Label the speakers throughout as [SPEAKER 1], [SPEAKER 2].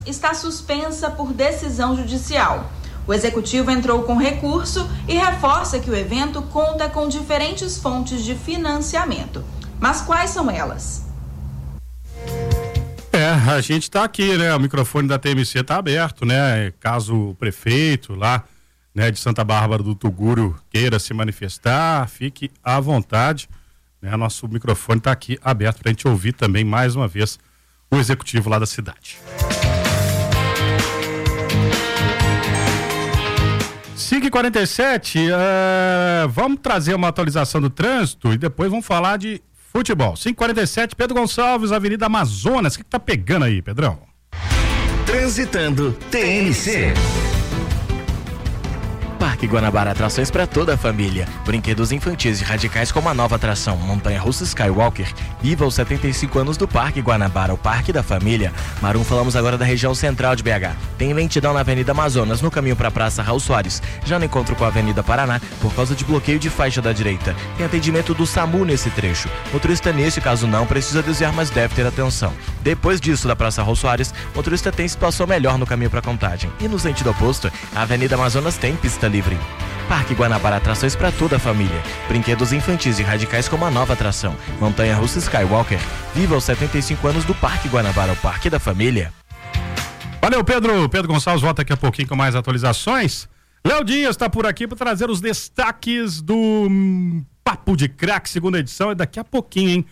[SPEAKER 1] está suspensa por decisão judicial. O executivo entrou com recurso e reforça que o evento conta com diferentes fontes de financiamento. Mas quais são elas?
[SPEAKER 2] A gente está aqui, né? O microfone da TMC está aberto, né? Caso o prefeito lá, né, de Santa Bárbara do Tuguru queira se manifestar, fique à vontade, né? Nosso microfone está aqui aberto para a gente ouvir também mais uma vez o executivo lá da cidade. 5h47, vamos trazer uma atualização do trânsito e depois vamos falar de futebol. 5h47, Pedro Gonçalves, Avenida Amazonas. O que tá pegando aí, Pedrão?
[SPEAKER 3] Transitando TMC. Parque Guanabara, atrações para toda a família. Brinquedos infantis e radicais como a nova atração Montanha-Russa Skywalker. Viva os 75 anos do Parque Guanabara, o Parque da Família. Marum, falamos agora da região central de BH. Tem lentidão na Avenida Amazonas, no caminho para a Praça Raul Soares. Já no encontro com a Avenida Paraná, por causa de bloqueio de faixa da direita. Tem atendimento do SAMU nesse trecho. Motorista nesse caso não precisa desviar, mas deve ter atenção. Depois disso, da Praça Raul Soares, motorista tem situação melhor no caminho para Contagem. E no sentido oposto, a Avenida Amazonas tem pista livre. Parque Guanabara, atrações para toda a família. Brinquedos infantis e radicais como a nova atração Montanha-Russa Skywalker. Viva os 75 anos do Parque Guanabara, o Parque da Família.
[SPEAKER 2] Valeu, Pedro. Pedro Gonçalves volta daqui a pouquinho com mais atualizações. Léo Dias está por aqui para trazer os destaques do Papo de Craque, segunda edição. É daqui a pouquinho, hein?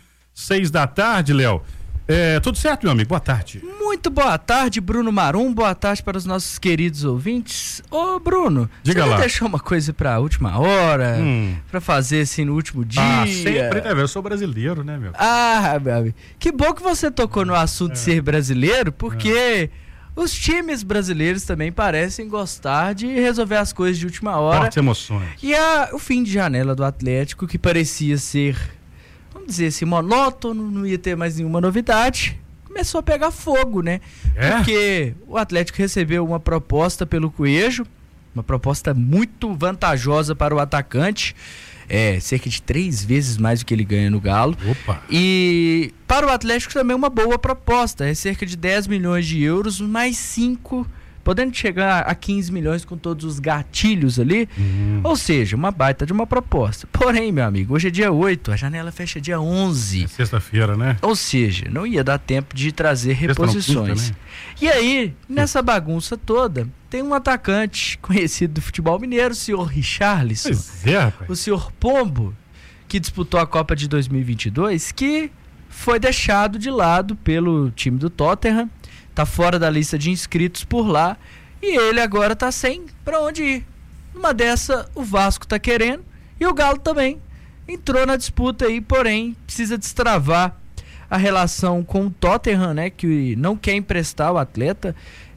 [SPEAKER 2] 6h, Léo. Tudo certo, meu amigo? Boa tarde.
[SPEAKER 4] Muito boa tarde, Bruno Marum. Boa tarde para os nossos queridos ouvintes. Ô, Bruno,
[SPEAKER 2] diga lá.
[SPEAKER 4] Você deixou uma coisa para a última hora? Para fazer assim no último dia?
[SPEAKER 2] Sempre, né, velho? Eu sou brasileiro, né, meu?
[SPEAKER 4] Meu amigo. Que bom que você tocou no assunto de ser brasileiro, porque os times brasileiros também parecem gostar de resolver as coisas de última hora.
[SPEAKER 2] Fortes emoções.
[SPEAKER 4] E o fim de janela do Atlético, que parecia ser, vamos dizer assim, monótono, não ia ter mais nenhuma novidade, começou a pegar fogo, né? Porque o Atlético recebeu uma proposta pelo Coelho, uma proposta muito vantajosa para o atacante, cerca de 3 vezes mais do que ele ganha no Galo.
[SPEAKER 2] Opa.
[SPEAKER 4] E para o Atlético também uma boa proposta, é cerca de 10 milhões de euros, mais 5, podendo chegar a 15 milhões com todos os gatilhos ali. Ou seja, uma baita de uma proposta. Porém, meu amigo, hoje é dia 8, a janela fecha dia 11.
[SPEAKER 2] É sexta-feira, né?
[SPEAKER 4] Ou seja, não ia dar tempo de trazer reposições. E aí, nessa bagunça toda, tem um atacante conhecido do futebol mineiro, o senhor Richarlison.
[SPEAKER 2] Pois é, rapaz.
[SPEAKER 4] O senhor Pombo, que disputou a Copa de 2022, que foi deixado de lado pelo time do Tottenham. Tá fora da lista de inscritos por lá e ele agora tá sem pra onde ir. Numa dessa, o Vasco tá querendo e o Galo também entrou na disputa aí, porém precisa destravar a relação com o Tottenham, né, que não quer emprestar o atleta.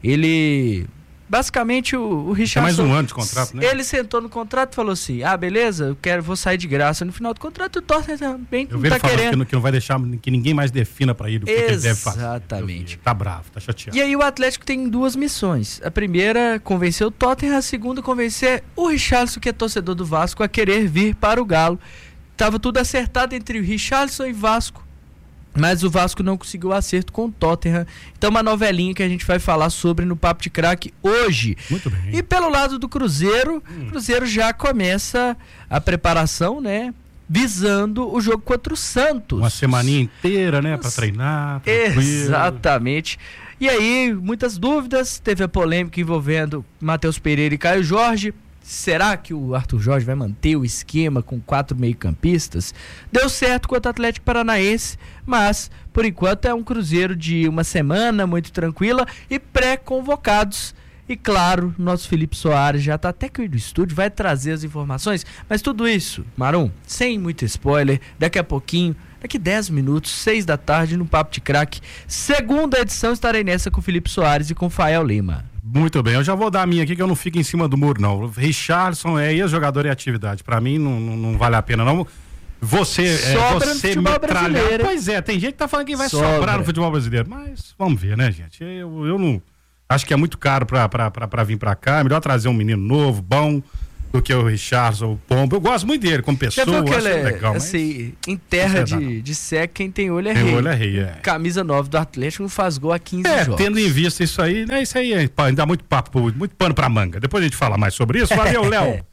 [SPEAKER 4] Ele basicamente o Richarlison,
[SPEAKER 2] tem mais um ano de contrato, né?
[SPEAKER 4] Ele sentou no contrato e falou assim: beleza, vou sair de graça no final do contrato. O Tottenham também não tá querendo.
[SPEAKER 2] Que não vai deixar que ninguém mais defina pra ele o que ele deve fazer.
[SPEAKER 4] Exatamente.
[SPEAKER 2] Tá bravo, tá chateado.
[SPEAKER 4] E aí o Atlético tem 2 missões. A primeira, convencer o Tottenham. A segunda, convencer o Richarlison, que é torcedor do Vasco, a querer vir para o Galo. Tava tudo acertado entre o Richarlison e Vasco, mas o Vasco não conseguiu acerto com o Tottenham. Então uma novelinha que a gente vai falar sobre no Papo de Craque hoje.
[SPEAKER 2] Muito bem.
[SPEAKER 4] E pelo lado do Cruzeiro, o Cruzeiro já começa a preparação, né? Visando o jogo contra o Santos.
[SPEAKER 2] Uma semaninha inteira, né? Pra treinar. Tranquilo.
[SPEAKER 4] Exatamente. E aí, muitas dúvidas. Teve a polêmica envolvendo Matheus Pereira e Caio Jorge. Será que o Arthur Jorge vai manter o esquema com 4 meio-campistas? Deu certo contra o Atlético Paranaense, mas, por enquanto, é um Cruzeiro de uma semana muito tranquila e pré-convocados. E, claro, nosso Felipe Soares já está até aqui no estúdio, vai trazer as informações. Mas tudo isso, Marum, sem muito spoiler, daqui a pouquinho, daqui 10 minutos, 6h, no Papo de Craque. Segunda edição, estarei nessa com o Felipe Soares e com o Fael Lima.
[SPEAKER 2] Muito bem, eu já vou dar a minha aqui, que eu não fico em cima do muro, não. Richarlison é ex-jogador em atividade. Pra mim, não vale a pena, não. Você metralhar. Pois é, tem gente que tá falando que vai sobrar no futebol brasileiro. Mas vamos ver, né, gente? Eu não. Acho que é muito caro pra vir pra cá. É melhor trazer um menino novo, bom, do que o Richarlison, o Pombo. Eu gosto muito dele como pessoa.
[SPEAKER 4] Você viu que ele é,
[SPEAKER 2] legal,
[SPEAKER 4] assim, em terra de seca, quem tem olho é
[SPEAKER 2] tem
[SPEAKER 4] rei.
[SPEAKER 2] Olho é rei, é.
[SPEAKER 4] Camisa 9 do Atlético não faz gol há 15 jogos.
[SPEAKER 2] Tendo em vista isso aí, né? Isso aí dá muito papo, muito pano pra manga. Depois a gente fala mais sobre isso. Valeu, Léo.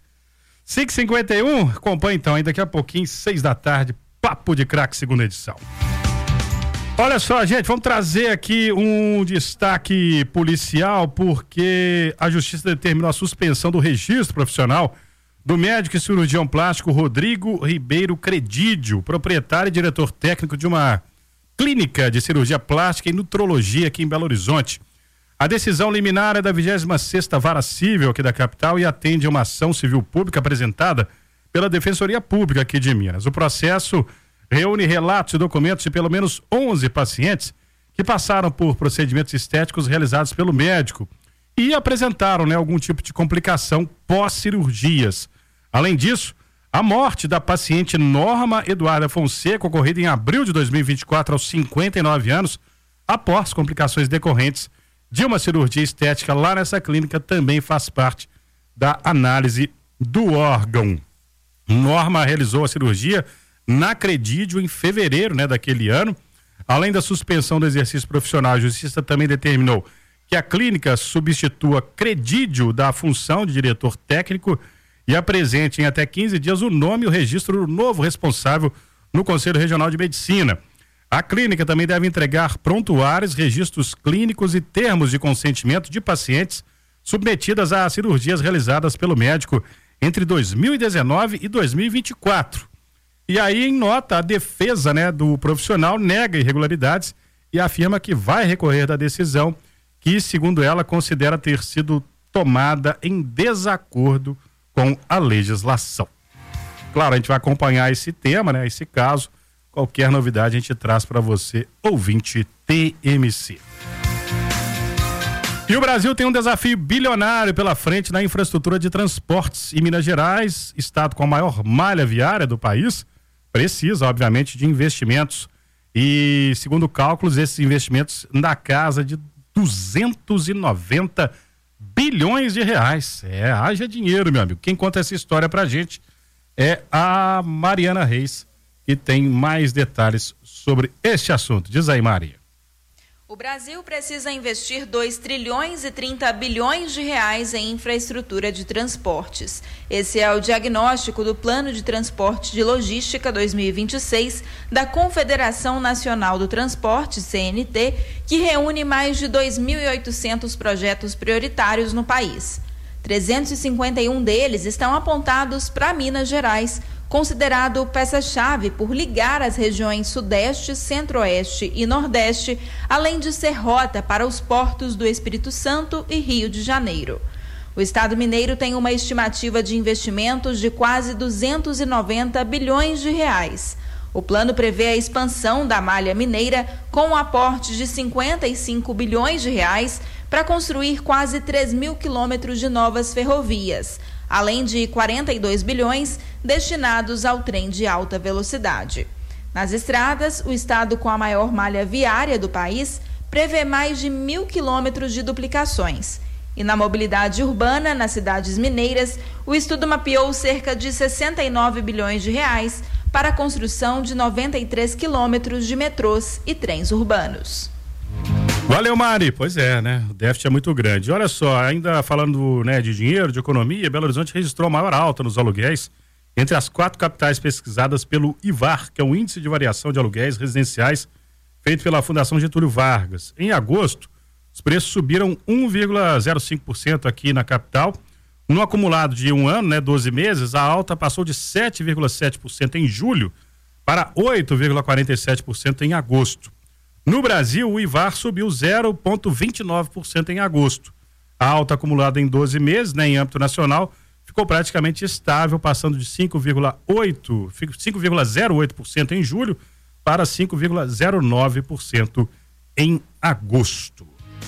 [SPEAKER 2] 5h51, acompanha então, aí daqui a pouquinho, 6 da tarde, Papo de Craque, segunda edição. Olha só, gente, vamos trazer aqui um destaque policial, porque a Justiça determinou a suspensão do registro profissional do médico e cirurgião plástico Rodrigo Ribeiro Credídio, proprietário e diretor técnico de uma clínica de cirurgia plástica e nutrologia aqui em Belo Horizonte. A decisão liminar é da 26ª Vara Civil aqui da capital e atende a uma ação civil pública apresentada pela Defensoria Pública aqui de Minas. O processo reúne relatos e documentos de pelo menos 11 pacientes que passaram por procedimentos estéticos realizados pelo médico e apresentaram, algum tipo de complicação pós-cirurgias. Além disso, a morte da paciente Norma Eduarda Fonseca, ocorrida em abril de 2024 aos 59 anos, após complicações decorrentes de uma cirurgia estética lá nessa clínica, também faz parte da análise do órgão. Norma realizou a cirurgia na Credídio em fevereiro, daquele ano. Além da suspensão do exercício profissional, a Justiça também determinou que a clínica substitua Credídio da função de diretor técnico e apresente em até 15 dias o nome e o registro do novo responsável no Conselho Regional de Medicina. A clínica também deve entregar prontuários, registros clínicos e termos de consentimento de pacientes submetidas a cirurgias realizadas pelo médico entre 2019 e 2024. E aí, em nota, a defesa, do profissional nega irregularidades e afirma que vai recorrer da decisão que, segundo ela, considera ter sido tomada em desacordo com a legislação. Claro, a gente vai acompanhar esse tema, esse caso. Qualquer novidade a gente traz para você, ouvinte TMC. E o Brasil tem um desafio bilionário pela frente na infraestrutura de transportes. E Minas Gerais, estado com a maior malha viária do país, precisa, obviamente, de investimentos. E, segundo cálculos, esses investimentos na casa de 290 bilhões de reais. Haja dinheiro, meu amigo. Quem conta essa história pra gente é a Mariana Reis, que tem mais detalhes sobre este assunto. Diz aí, Maria.
[SPEAKER 1] O Brasil precisa investir 2 trilhões e 30 bilhões de reais em infraestrutura de transportes. Esse é o diagnóstico do Plano de Transporte de Logística 2026 da Confederação Nacional do Transporte, CNT, que reúne mais de 2.800 projetos prioritários no país. 351 deles estão apontados para Minas Gerais, considerado peça-chave por ligar as regiões Sudeste, Centro-Oeste e Nordeste, além de ser rota para os portos do Espírito Santo e Rio de Janeiro. O Estado mineiro tem uma estimativa de investimentos de quase 290 bilhões de reais. O plano prevê a expansão da malha mineira com um aporte de 55 bilhões de reais para construir quase 3.000 quilômetros de novas ferrovias, além de 42 bilhões destinados ao trem de alta velocidade. Nas estradas, o estado com a maior malha viária do país prevê mais de 1.000 quilômetros de duplicações. E na mobilidade urbana, nas cidades mineiras, o estudo mapeou cerca de 69 bilhões de reais para a construção de 93 quilômetros de metrôs e trens urbanos.
[SPEAKER 2] Valeu, Mari. Pois é, O déficit é muito grande. Olha só, ainda falando, de dinheiro, de economia, Belo Horizonte registrou a maior alta nos aluguéis entre as 4 capitais pesquisadas pelo IVAR, que é o Índice de Variação de Aluguéis Residenciais, feito pela Fundação Getúlio Vargas. Em agosto, os preços subiram 1,05% aqui na capital. No acumulado de um ano, 12 meses, a alta passou de 7,7% em julho para 8,47% em agosto. No Brasil, o IVAR subiu 0,29% em agosto. A alta acumulada em 12 meses, em âmbito nacional, ficou praticamente estável, passando de 5,08% em julho para 5,09% em agosto.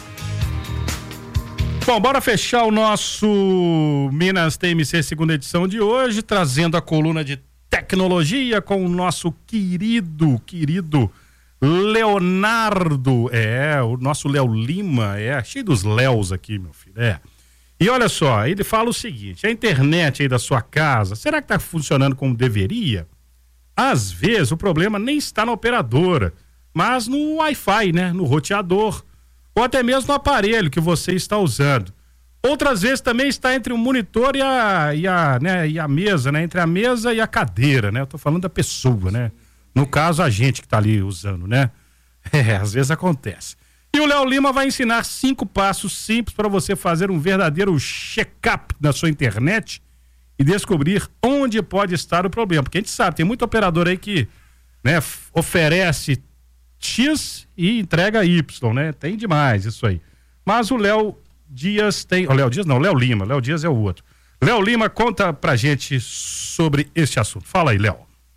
[SPEAKER 2] Bom, bora fechar o nosso Minas TMC segunda edição de hoje, trazendo a coluna de tecnologia com o nosso querido Leonardo, o nosso Léo Lima, cheio dos Léos aqui, meu filho, E olha só, ele fala o seguinte: a internet aí da sua casa, será que está funcionando como deveria? Às vezes o problema nem está na operadora, mas no Wi-Fi, né? No roteador, ou até mesmo no aparelho que você está usando. Outras vezes também está entre o monitor e a mesa, né? Entre a mesa e a cadeira, né? Eu tô falando da pessoa, né? No caso, a gente que está ali usando, né? Às vezes acontece. E o Léo Lima vai ensinar 5 passos simples para você fazer um verdadeiro check-up na sua internet e descobrir onde pode estar o problema. Porque a gente sabe, tem muito operador aí que, né, oferece X e entrega Y, né? Tem demais isso aí. Mas o Léo Dias tem... O Léo Dias não, Léo Lima. Léo Dias é o outro. Léo Lima, conta pra gente sobre este assunto. Fala aí, Léo.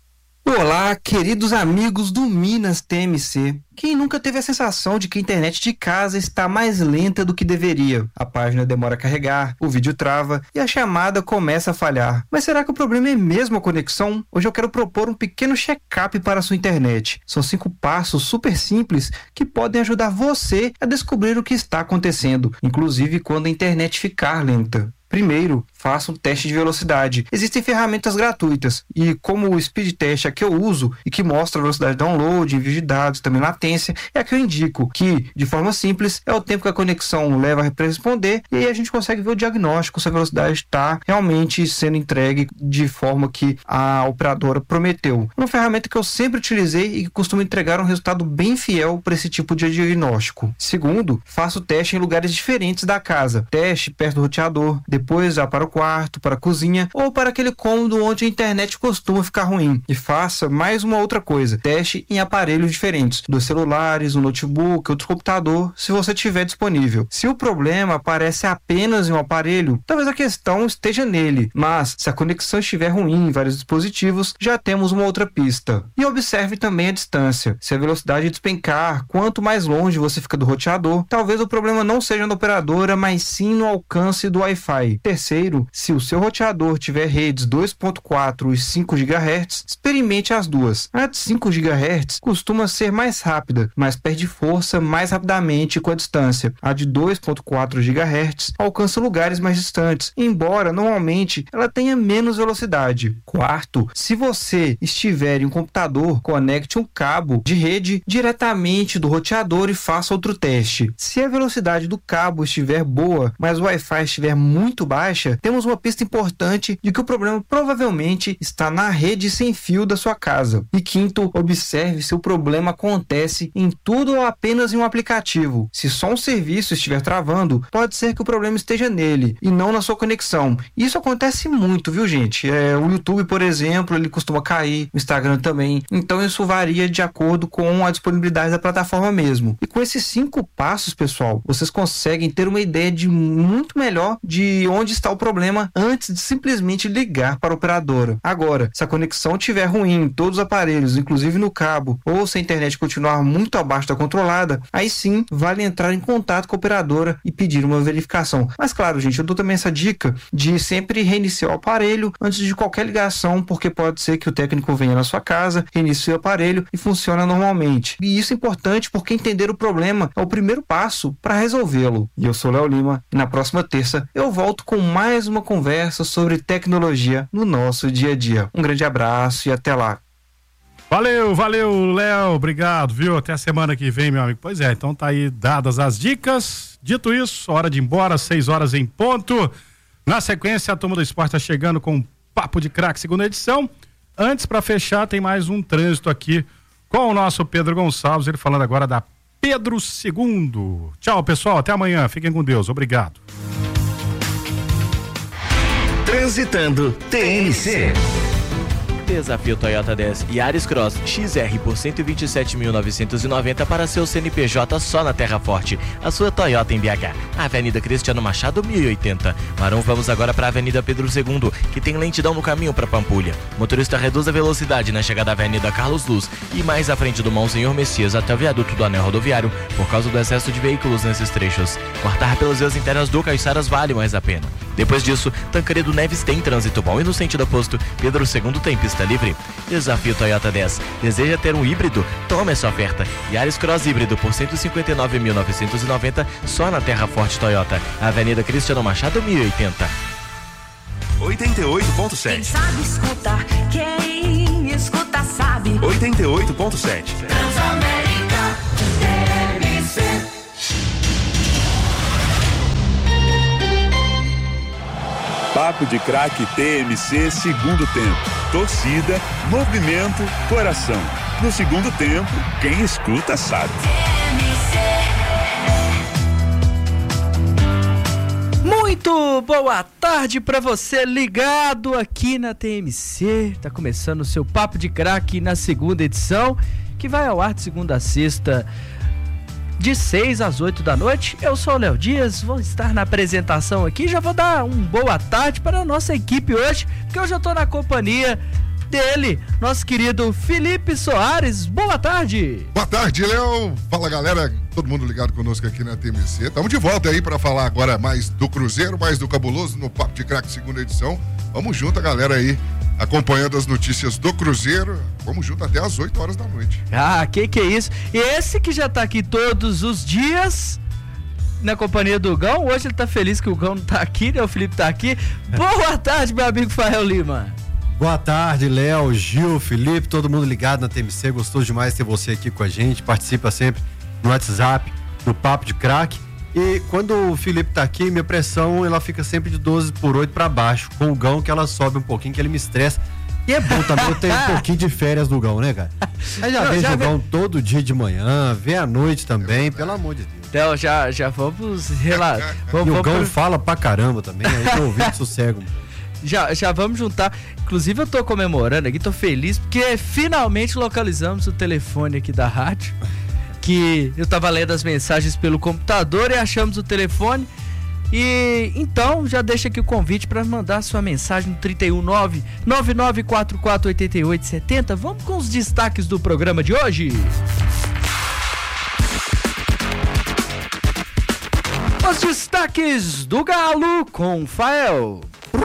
[SPEAKER 5] Olá, queridos amigos do Minas TMC. Quem nunca teve a sensação de que a internet de casa está mais lenta do que deveria? A página demora a carregar, o vídeo trava e a chamada começa a falhar. Mas será que o problema é mesmo a conexão? Hoje eu quero propor um pequeno check-up para a sua internet. São 5 passos super simples que podem ajudar você a descobrir o que está acontecendo, inclusive quando a internet ficar lenta. Primeiro, faça um teste de velocidade. Existem ferramentas gratuitas e, como o Speed Test, a que eu uso e que mostra a velocidade de download, envio de dados, também latência, é a que eu indico, que, de forma simples, é o tempo que a conexão leva para responder e aí a gente consegue ver o diagnóstico se a velocidade está realmente sendo entregue de forma que a operadora prometeu. Uma ferramenta que eu sempre utilizei e que costuma entregar um resultado bem fiel para esse tipo de diagnóstico. Segundo, faça o teste em lugares diferentes da casa. Teste perto do roteador, depois vá para o quarto, para a cozinha ou para aquele cômodo onde a internet costuma ficar ruim. E faça mais uma outra coisa: teste em aparelhos diferentes, dos celulares, um notebook, outro computador, se você tiver disponível. Se o problema aparece apenas em um aparelho, talvez a questão esteja nele, mas se a conexão estiver ruim em vários dispositivos, já temos uma outra pista. E observe também a distância. Se a velocidade despencar, quanto mais longe você fica do roteador, talvez o problema não seja na operadora, mas sim no alcance do Wi-Fi. Terceiro, se o seu roteador tiver redes 2.4 e 5 GHz, experimente as duas. A de 5 GHz costuma ser mais rápida, mas perde força mais rapidamente com a distância. A de 2.4 GHz alcança lugares mais distantes, embora normalmente ela tenha menos velocidade. Quarto, se você estiver em um computador, conecte um cabo de rede diretamente do roteador e faça outro teste. Se a velocidade do cabo estiver boa, mas o Wi-Fi estiver muito baixa, temos uma pista importante de que o problema provavelmente está na rede sem fio da sua casa. E quinto, observe se o problema acontece em tudo ou apenas em um aplicativo. Se só um serviço estiver travando, pode ser que o problema esteja nele e não na sua conexão. Isso acontece muito, viu, gente? O YouTube, por exemplo, ele costuma cair, o Instagram também. Então isso varia de acordo com a disponibilidade da plataforma mesmo. E com esses 5 passos, pessoal, vocês conseguem ter uma ideia de muito melhor de onde está o problema antes de simplesmente ligar para a operadora. Agora, se a conexão estiver ruim em todos os aparelhos, inclusive no cabo, ou se a internet continuar muito abaixo da controlada, aí sim vale entrar em contato com a operadora e pedir uma verificação. Mas claro, gente, eu dou também essa dica de sempre reiniciar o aparelho antes de qualquer ligação, porque pode ser que o técnico venha na sua casa, reinicie o aparelho e funciona normalmente. E isso é importante porque entender o problema é o primeiro passo para resolvê-lo. E eu sou Léo Lima e na próxima terça eu volto com mais uma conversa sobre tecnologia no nosso dia a dia. Um grande abraço e até lá.
[SPEAKER 2] Valeu, Léo, obrigado, viu? Até a semana que vem, meu amigo. Pois é, então tá aí dadas as dicas. Dito isso, hora de ir embora, 6 horas em ponto. Na sequência, a Turma do Esporte tá chegando com Papo de Craque, segunda edição. Antes, para fechar, tem mais um trânsito aqui com o nosso Pedro Gonçalves, ele falando agora da Pedro II. Tchau, pessoal, até amanhã. Fiquem com Deus, obrigado.
[SPEAKER 6] Transitando TMC.
[SPEAKER 3] Desafio Toyota 10 Yaris Cross XR por 127.990 para seu CNPJ só na Terra Forte. A sua Toyota em BH. Avenida Cristiano Machado 1080. Marão, vamos agora para a Avenida Pedro II, que tem lentidão no caminho para Pampulha. Motorista reduz a velocidade na chegada à Avenida Carlos Luz e mais à frente do Monsenhor Messias até o viaduto do Anel Rodoviário por causa do excesso de veículos nesses trechos. Cortar pelas vias internas do Caiçaras vale mais a pena. Depois disso, Tancredo Neves tem trânsito bom e no sentido oposto, Pedro II tem pista livre. Desafio Toyota 10. Deseja ter um híbrido? Toma essa oferta. Yaris Cross híbrido por 159.990 só na Terra Forte Toyota. Avenida Cristiano Machado 1080.
[SPEAKER 6] 88.7.
[SPEAKER 7] Quem sabe escutar, quem escuta sabe.
[SPEAKER 6] 88.7.
[SPEAKER 7] Transamérica TMC.
[SPEAKER 8] Papo de Craque TMC, segundo tempo. Torcida, movimento, coração. No segundo tempo, quem escuta sabe.
[SPEAKER 4] Muito boa tarde para você ligado aqui na TMC. Tá começando o seu Papo de Craque na segunda edição, que vai ao ar de segunda a sexta, de 6 às 8 da noite. Eu sou o Léo Dias, vou estar na apresentação aqui. Já vou dar um boa tarde para a nossa equipe hoje, porque eu já tô na companhia dele, nosso querido Felipe Soares. Boa tarde.
[SPEAKER 9] Boa tarde, Léo. Fala, galera, todo mundo ligado conosco aqui na TMC. Estamos de volta aí para falar agora mais do Cruzeiro, mais do Cabuloso no Papo de Craque segunda edição. Vamos junto, a galera aí, acompanhando as notícias do Cruzeiro. Vamos junto até às 8 horas da noite.
[SPEAKER 4] Ah, que é isso? E esse que já tá aqui todos os dias na companhia do Gão, hoje ele tá feliz que o Gão não tá aqui, né? O Felipe tá aqui. Boa tarde, meu amigo Fael Lima.
[SPEAKER 10] Boa tarde, Léo, Gil, Felipe, todo mundo ligado na TMC. Gostoso demais ter você aqui com a gente. Participa sempre no WhatsApp, no Papo de Craque. E quando o Felipe tá aqui, minha pressão ela fica sempre de 12/8 para baixo. Com o Gão que ela sobe um pouquinho, que ele me estressa. E é bom também eu ter um pouquinho de férias do Gão, né, cara? Aí já vejo o Gão todo dia de manhã, vê à noite também, pelo amor de Deus.
[SPEAKER 4] Então já vamos relatar.
[SPEAKER 10] E o Gão fala pra caramba também, aí eu ouvindo sossego.
[SPEAKER 4] Já vamos juntar. Inclusive eu tô comemorando aqui, tô feliz, porque finalmente localizamos o telefone aqui da rádio. Que eu tava lendo as mensagens pelo computador e achamos o telefone. E então já deixa aqui o convite para mandar sua mensagem no 319-9944-8870. Vamos com os destaques do programa de hoje. Os destaques do Galo com Fael.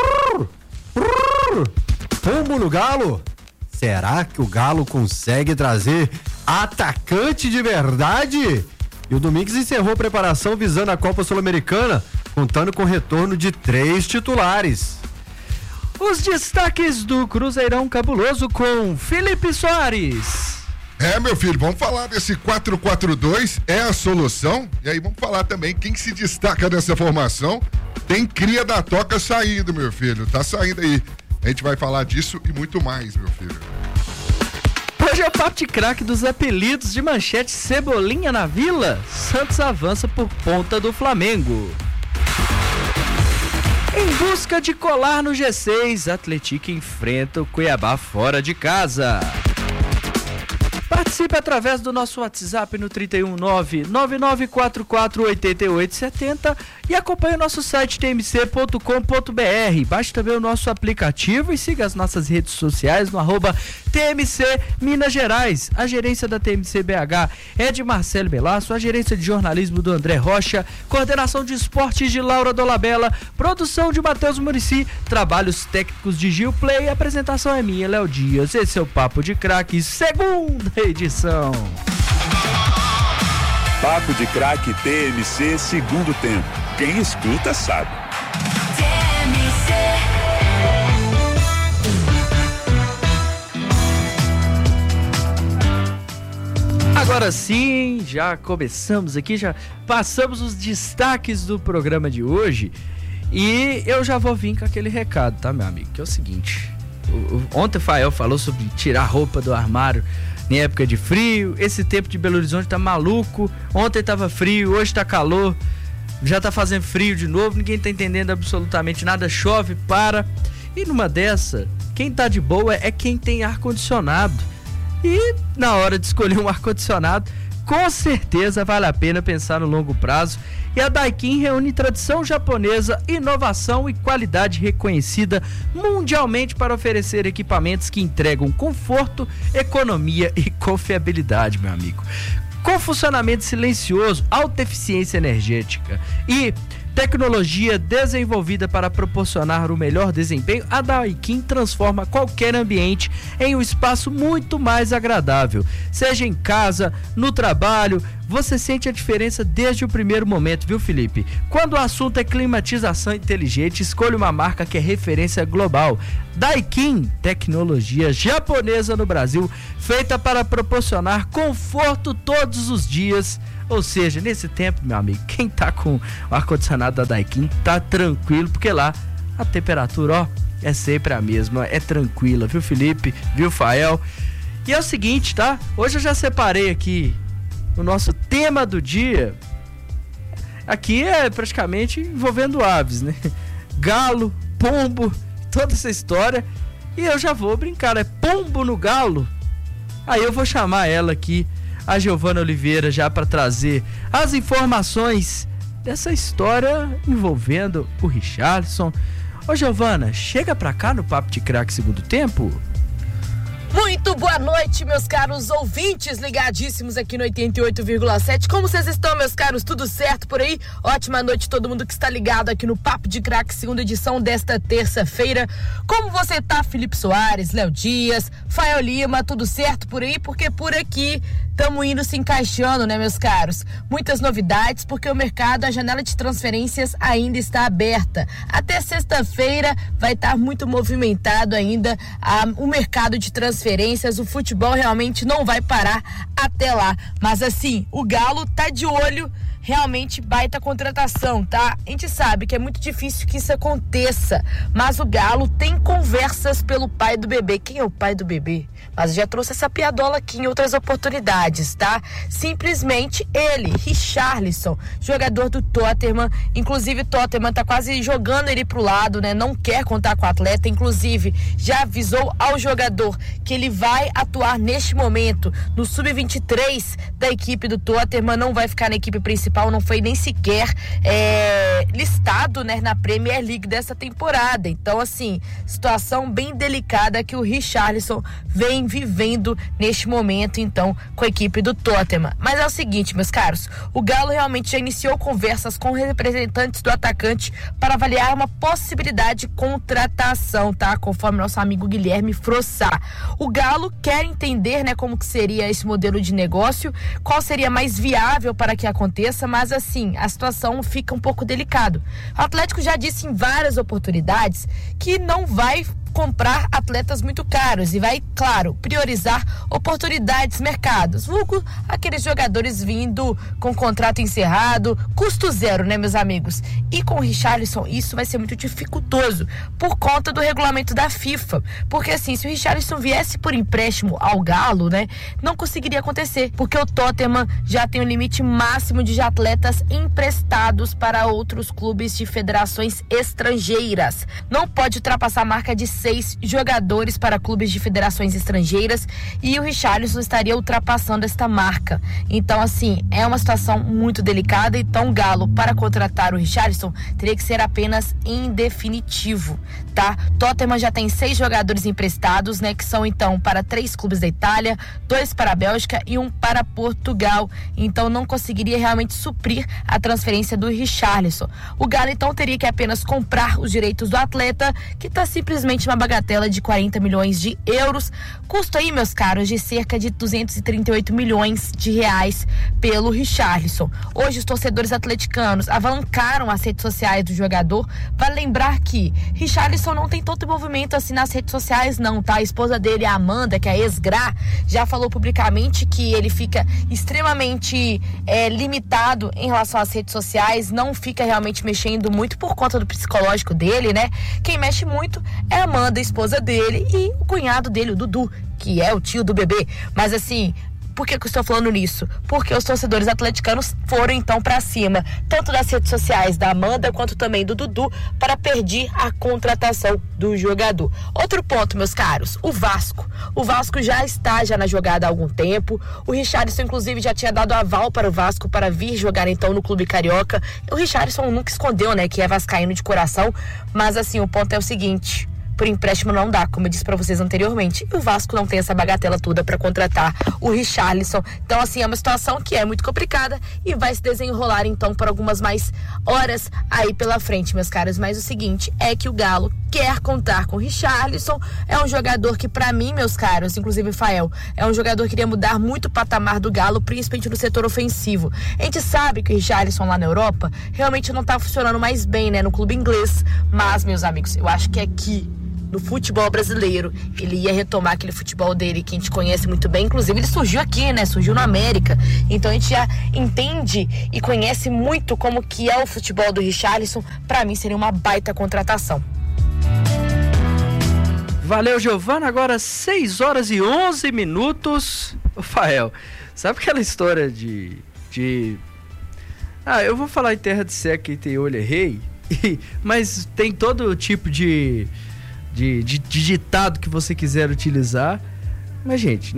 [SPEAKER 10] Pombo no Galo? Será que o Galo consegue trazer atacante de verdade? E o Domingues encerrou a preparação visando a Copa Sul-Americana, contando com o retorno de 3 titulares.
[SPEAKER 4] Os destaques do Cruzeirão Cabuloso com Felipe Soares.
[SPEAKER 9] Meu filho, vamos falar desse 4-4-2, é a solução? E aí vamos falar também quem se destaca dessa formação. Tem cria da toca saindo, meu filho, tá saindo aí. A gente vai falar disso e muito mais, meu filho.
[SPEAKER 4] Hoje é o Papo de Craque dos apelidos de manchete. Cebolinha na Vila, Santos avança por ponta do Flamengo. Em busca de colar no G6, Atlético enfrenta o Cuiabá fora de casa. Participe através do nosso WhatsApp no 319-9944-8870 e acompanhe o nosso site tmc.com.br. Baixe também o nosso aplicativo e siga as nossas redes sociais no @TMC Minas Gerais. A gerência da TMC BH é de Marcelo Belasso, a gerência de jornalismo do André Rocha, coordenação de esportes de Laura Dolabella, produção de Matheus Muricy, trabalhos técnicos de Gil Play, a apresentação é minha, Léo Dias. Esse é o Papo de Craque, segunda edição.
[SPEAKER 8] Papo de Craque TMC, segundo tempo. Quem escuta sabe.
[SPEAKER 4] Agora sim, já começamos aqui, já passamos os destaques do programa de hoje e eu já vou vir com aquele recado, tá, meu amigo? Que é o seguinte, ontem o Fael falou sobre tirar roupa do armário em época de frio. Esse tempo de Belo Horizonte tá maluco. Ontem tava frio, hoje tá calor, já tá fazendo frio de novo, ninguém tá entendendo absolutamente nada, chove, para. E numa dessa, quem tá de boa é quem tem ar-condicionado. E na hora de escolher um ar-condicionado, com certeza vale a pena pensar no longo prazo. E a Daikin reúne tradição japonesa, inovação e qualidade reconhecida mundialmente para oferecer equipamentos que entregam conforto, economia e confiabilidade, meu amigo. Com funcionamento silencioso, alta eficiência energética e Tecnologia desenvolvida para proporcionar o melhor desempenho, a Daikin transforma qualquer ambiente em um espaço muito mais agradável. Seja em casa, no trabalho, você sente a diferença desde o primeiro momento, viu, Felipe? Quando o assunto é climatização inteligente, escolha uma marca que é referência global. Daikin, tecnologia japonesa no Brasil, feita para proporcionar conforto todos os dias. Ou seja, nesse tempo, meu amigo, quem tá com o ar-condicionado da Daikin tá tranquilo, porque lá a temperatura, ó, é sempre a mesma, é tranquila, viu, Felipe? Viu, Fael? E é o seguinte, tá? Hoje eu já separei aqui o nosso tema do dia. Aqui é praticamente envolvendo aves, né? Galo, pombo, toda essa história. E eu já vou brincar, é pombo no galo. Aí eu vou chamar ela aqui, a Giovana Oliveira, já para trazer as informações dessa história envolvendo o Richarlison. Ô Giovana, chega pra cá no Papo de Craque Segundo Tempo.
[SPEAKER 11] Muito boa noite, meus caros ouvintes ligadíssimos aqui no 88,7. Como vocês estão, meus caros? Tudo certo por aí? Ótima noite a todo mundo que está ligado aqui no Papo de Craque, segunda edição desta terça-feira. Como você tá, Felipe Soares, Léo Dias, Fael Lima, tudo certo por aí? Porque por aqui estamos indo se encaixando, né, meus caros? Muitas novidades, porque o mercado, a janela de transferências ainda está aberta. Até sexta-feira vai estar muito movimentado ainda o mercado de transferências. O futebol realmente não vai parar até lá. Mas assim, o Galo tá de olho, realmente baita contratação, tá? A gente sabe que é muito difícil que isso aconteça, mas o Galo tem conversas pelo pai do bebê. Quem é o pai do bebê? Mas já trouxe essa piadola aqui em outras oportunidades, tá? Simplesmente ele, Richarlison, jogador do Tottenham. Inclusive, o Tottenham tá quase jogando ele pro lado, né? Não quer contar com o atleta. Inclusive, já avisou ao jogador que ele vai atuar neste momento no sub-23 da equipe do Tottenham. Não vai ficar na equipe principal, não foi nem sequer listado, né, na Premier League dessa temporada. Então, assim, situação bem delicada que o Richarlison vem vivendo neste momento, então, com a equipe do Tottenham. Mas é o seguinte, meus caros, o Galo realmente já iniciou conversas com representantes do atacante para avaliar uma possibilidade de contratação, tá? Conforme nosso amigo Guilherme Frossá. O Galo quer entender, né, como que seria esse modelo de negócio, qual seria mais viável para que aconteça, mas assim, a situação fica um pouco delicado. O Atlético já disse em várias oportunidades que não vai comprar atletas muito caros e vai, claro, priorizar oportunidades, mercados, vulgo aqueles jogadores vindo com contrato encerrado, custo zero, né, meus amigos? E com o Richarlison isso vai ser muito dificultoso por conta do regulamento da FIFA, porque assim, se o Richarlison viesse por empréstimo ao Galo, né, não conseguiria acontecer, porque o Tottenham já tem um limite máximo de atletas emprestados para outros clubes de federações estrangeiras. Não pode ultrapassar a marca de 6 jogadores para clubes de federações estrangeiras e o Richarlison estaria ultrapassando esta marca. Então, assim, é uma situação muito delicada. Então, o Galo, para contratar o Richarlison, teria que ser apenas em definitivo, tá? Tottenham já tem 6 jogadores emprestados, né? Que são, então, para 3 clubes da Itália, 2 para a Bélgica e 1 para Portugal. Então, não conseguiria realmente suprir a transferência do Richarlison. O Galo, então, teria que apenas comprar os direitos do atleta, que está simplesmente uma bagatela de 40 milhões de euros. Custo aí, meus caros, de cerca de 238 milhões de reais pelo Richarlison. Hoje os torcedores atleticanos avalancaram as redes sociais do jogador. Vale lembrar que Richarlison não tem todo movimento assim nas redes sociais não, tá? A esposa dele, a Amanda, que é a ex-Gra, já falou publicamente que ele fica extremamente limitado em relação às redes sociais, não fica realmente mexendo muito por conta do psicológico dele, né? Quem mexe muito é a Amanda, a esposa dele, e o cunhado dele, o Dudu, que é o tio do bebê. Mas assim, por que eu estou falando nisso? Porque os torcedores atleticanos foram então para cima, tanto das redes sociais da Amanda quanto também do Dudu, para pedir a contratação do jogador. Outro ponto, meus caros, o Vasco. O Vasco já está na jogada há algum tempo. O Richarlison, inclusive, já tinha dado aval para o Vasco para vir jogar então no clube carioca. O Richarlison nunca escondeu, né, que é vascaíno de coração, mas assim, o ponto é o seguinte: por empréstimo não dá, como eu disse pra vocês anteriormente. E o Vasco não tem essa bagatela toda pra contratar o Richarlison. Então, assim, é uma situação que é muito complicada e vai se desenrolar, então, por algumas mais horas aí pela frente, meus caros. Mas o seguinte é que o Galo quer contar com o Richarlison. É um jogador que, pra mim, meus caros, inclusive Fael, é um jogador que iria mudar muito o patamar do Galo, principalmente no setor ofensivo. A gente sabe que o Richarlison lá na Europa realmente não tá funcionando mais bem, né, no clube inglês. Mas, meus amigos, eu acho que aqui no futebol brasileiro ele ia retomar aquele futebol dele que a gente conhece muito bem. Inclusive ele surgiu aqui, né, surgiu na América, então a gente já entende e conhece muito como que é o futebol do Richarlison. Pra mim seria uma baita contratação.
[SPEAKER 4] Valeu, Giovana. Agora 6 horas e 11 minutos. Rafael, sabe aquela história de... eu vou falar em terra de seca e tem olho errei, mas tem todo tipo de ditado que você quiser utilizar. Mas, gente,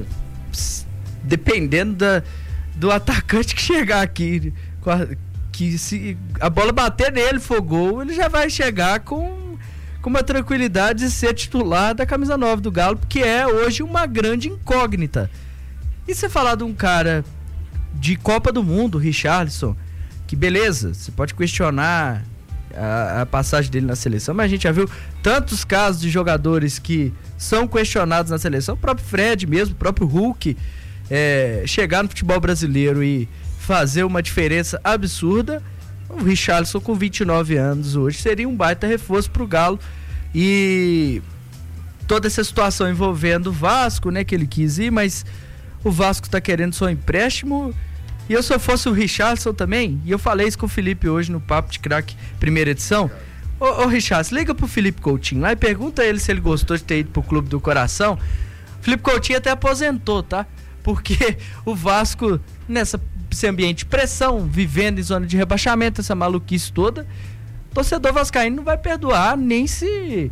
[SPEAKER 4] dependendo do atacante que chegar aqui, que se a bola bater nele, for gol, ele já vai chegar com uma tranquilidade de ser titular da camisa 9 do Galo, porque é hoje uma grande incógnita. E você falar de um cara de Copa do Mundo, Richarlison, que beleza, você pode questionar a passagem dele na seleção, mas a gente já viu tantos casos de jogadores que são questionados na seleção, o próprio Fred mesmo, o próprio Hulk, chegar no futebol brasileiro e fazer uma diferença absurda. O Richarlison com 29 anos hoje seria um baita reforço pro Galo. E toda essa situação envolvendo o Vasco, né, que ele quis ir, mas o Vasco tá querendo só empréstimo. E eu, se eu fosse o Richarlison também, e eu falei isso com o Felipe hoje no Papo de Craque, primeira edição. Ô Richarlison, liga pro Felipe Coutinho lá e pergunta a ele se ele gostou de ter ido pro Clube do Coração. O Felipe Coutinho até aposentou, tá? Porque o Vasco, nesse ambiente de pressão, vivendo em zona de rebaixamento, essa maluquice toda, o torcedor vascaíno não vai perdoar, nem se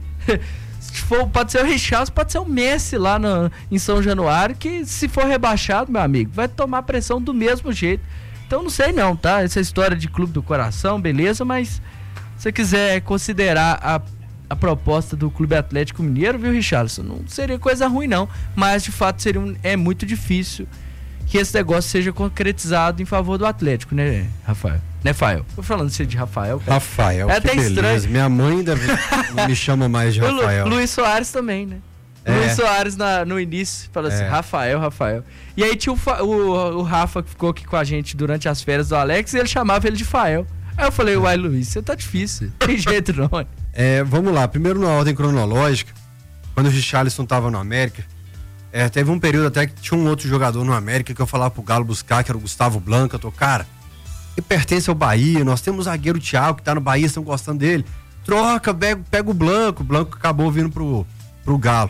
[SPEAKER 4] for, pode ser o Richarlison, pode ser o Messi lá em São Januário, que se for rebaixado, meu amigo, vai tomar pressão do mesmo jeito. Então não sei não, tá? Essa história de Clube do Coração, beleza, mas se você quiser considerar a proposta do Clube Atlético Mineiro, viu, Richarlison, não seria coisa ruim não, mas de fato é muito difícil que esse negócio seja concretizado em favor do Atlético, né, Rafael? Né, Fael? Tô falando de Rafael, cara.
[SPEAKER 10] Rafael,
[SPEAKER 4] é até
[SPEAKER 10] estranho. Minha mãe ainda me chama mais de Rafael.
[SPEAKER 4] Luiz Soares também, né? Luiz Soares no início falou assim, Rafael. E aí tinha o Rafa que ficou aqui com a gente durante as férias do Alex e ele chamava ele de Fael. Aí eu falei, uai, Luiz, você tá difícil. Tem jeito não.
[SPEAKER 10] Vamos lá, primeiro na ordem cronológica, quando o Richarlison tava no América, teve um período até que tinha um outro jogador no América que eu falava pro Galo buscar, que era o Gustavo Blanco. Eu tô, cara, que pertence ao Bahia, nós temos o zagueiro Thiago que tá no Bahia, estão gostando dele, troca, pega o Blanco acabou vindo pro Galo.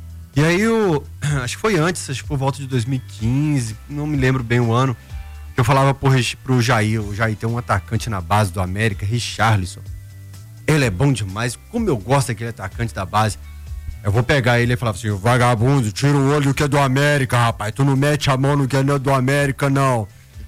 [SPEAKER 10] E aí acho que foi antes, acho que por volta de 2015, não me lembro bem o ano, que eu falava pro Jair, o Jair tem um atacante na base do América, Richarlison, ele é bom demais, como eu gosto daquele atacante da base, eu vou pegar ele e falar assim, vagabundo, tira o olho que é do América, rapaz, tu não mete a mão no que é do América, não.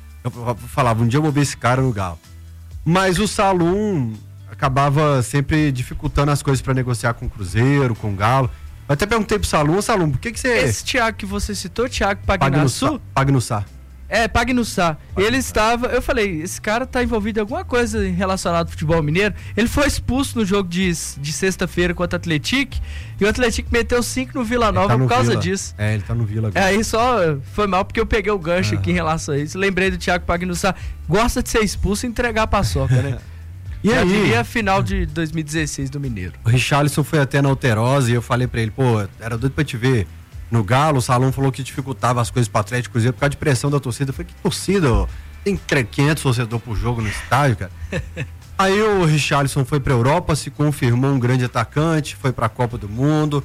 [SPEAKER 10] Eu falava, um dia eu vou ver esse cara no Galo. Mas o Salum acabava sempre dificultando as coisas para negociar com o Cruzeiro, com o Galo. Eu até perguntei pro Salum, por que você...
[SPEAKER 4] Esse Thiago que você citou, Thiago Pagnussá?
[SPEAKER 10] Pagnussá.
[SPEAKER 4] Pagnussá. Ele estava... Eu falei, esse cara tá envolvido em alguma coisa relacionada ao futebol mineiro. Ele foi expulso no jogo de sexta-feira contra o Atlético. E o Atlético meteu 5 no Vila Nova por causa disso.
[SPEAKER 10] Ele tá no Vila agora.
[SPEAKER 4] Aí só foi mal porque eu peguei o gancho aqui em relação a isso. Lembrei do Thiago Pagnussá. Gosta de ser expulso e entregar a paçoca, né?
[SPEAKER 10] E aí?
[SPEAKER 4] Diria a final de 2016 do Mineiro.
[SPEAKER 10] O Richarlison foi até na Alterosa e eu falei pra ele, era doido pra te ver no Galo. O Salom falou que dificultava as coisas pro Atlético Cruzeiro por causa de pressão da torcida. Eu falei, que torcida, ó? Tem 500 torcedores por jogo no estádio, cara. Aí o Richarlison foi pra Europa, se confirmou um grande atacante, foi pra Copa do Mundo.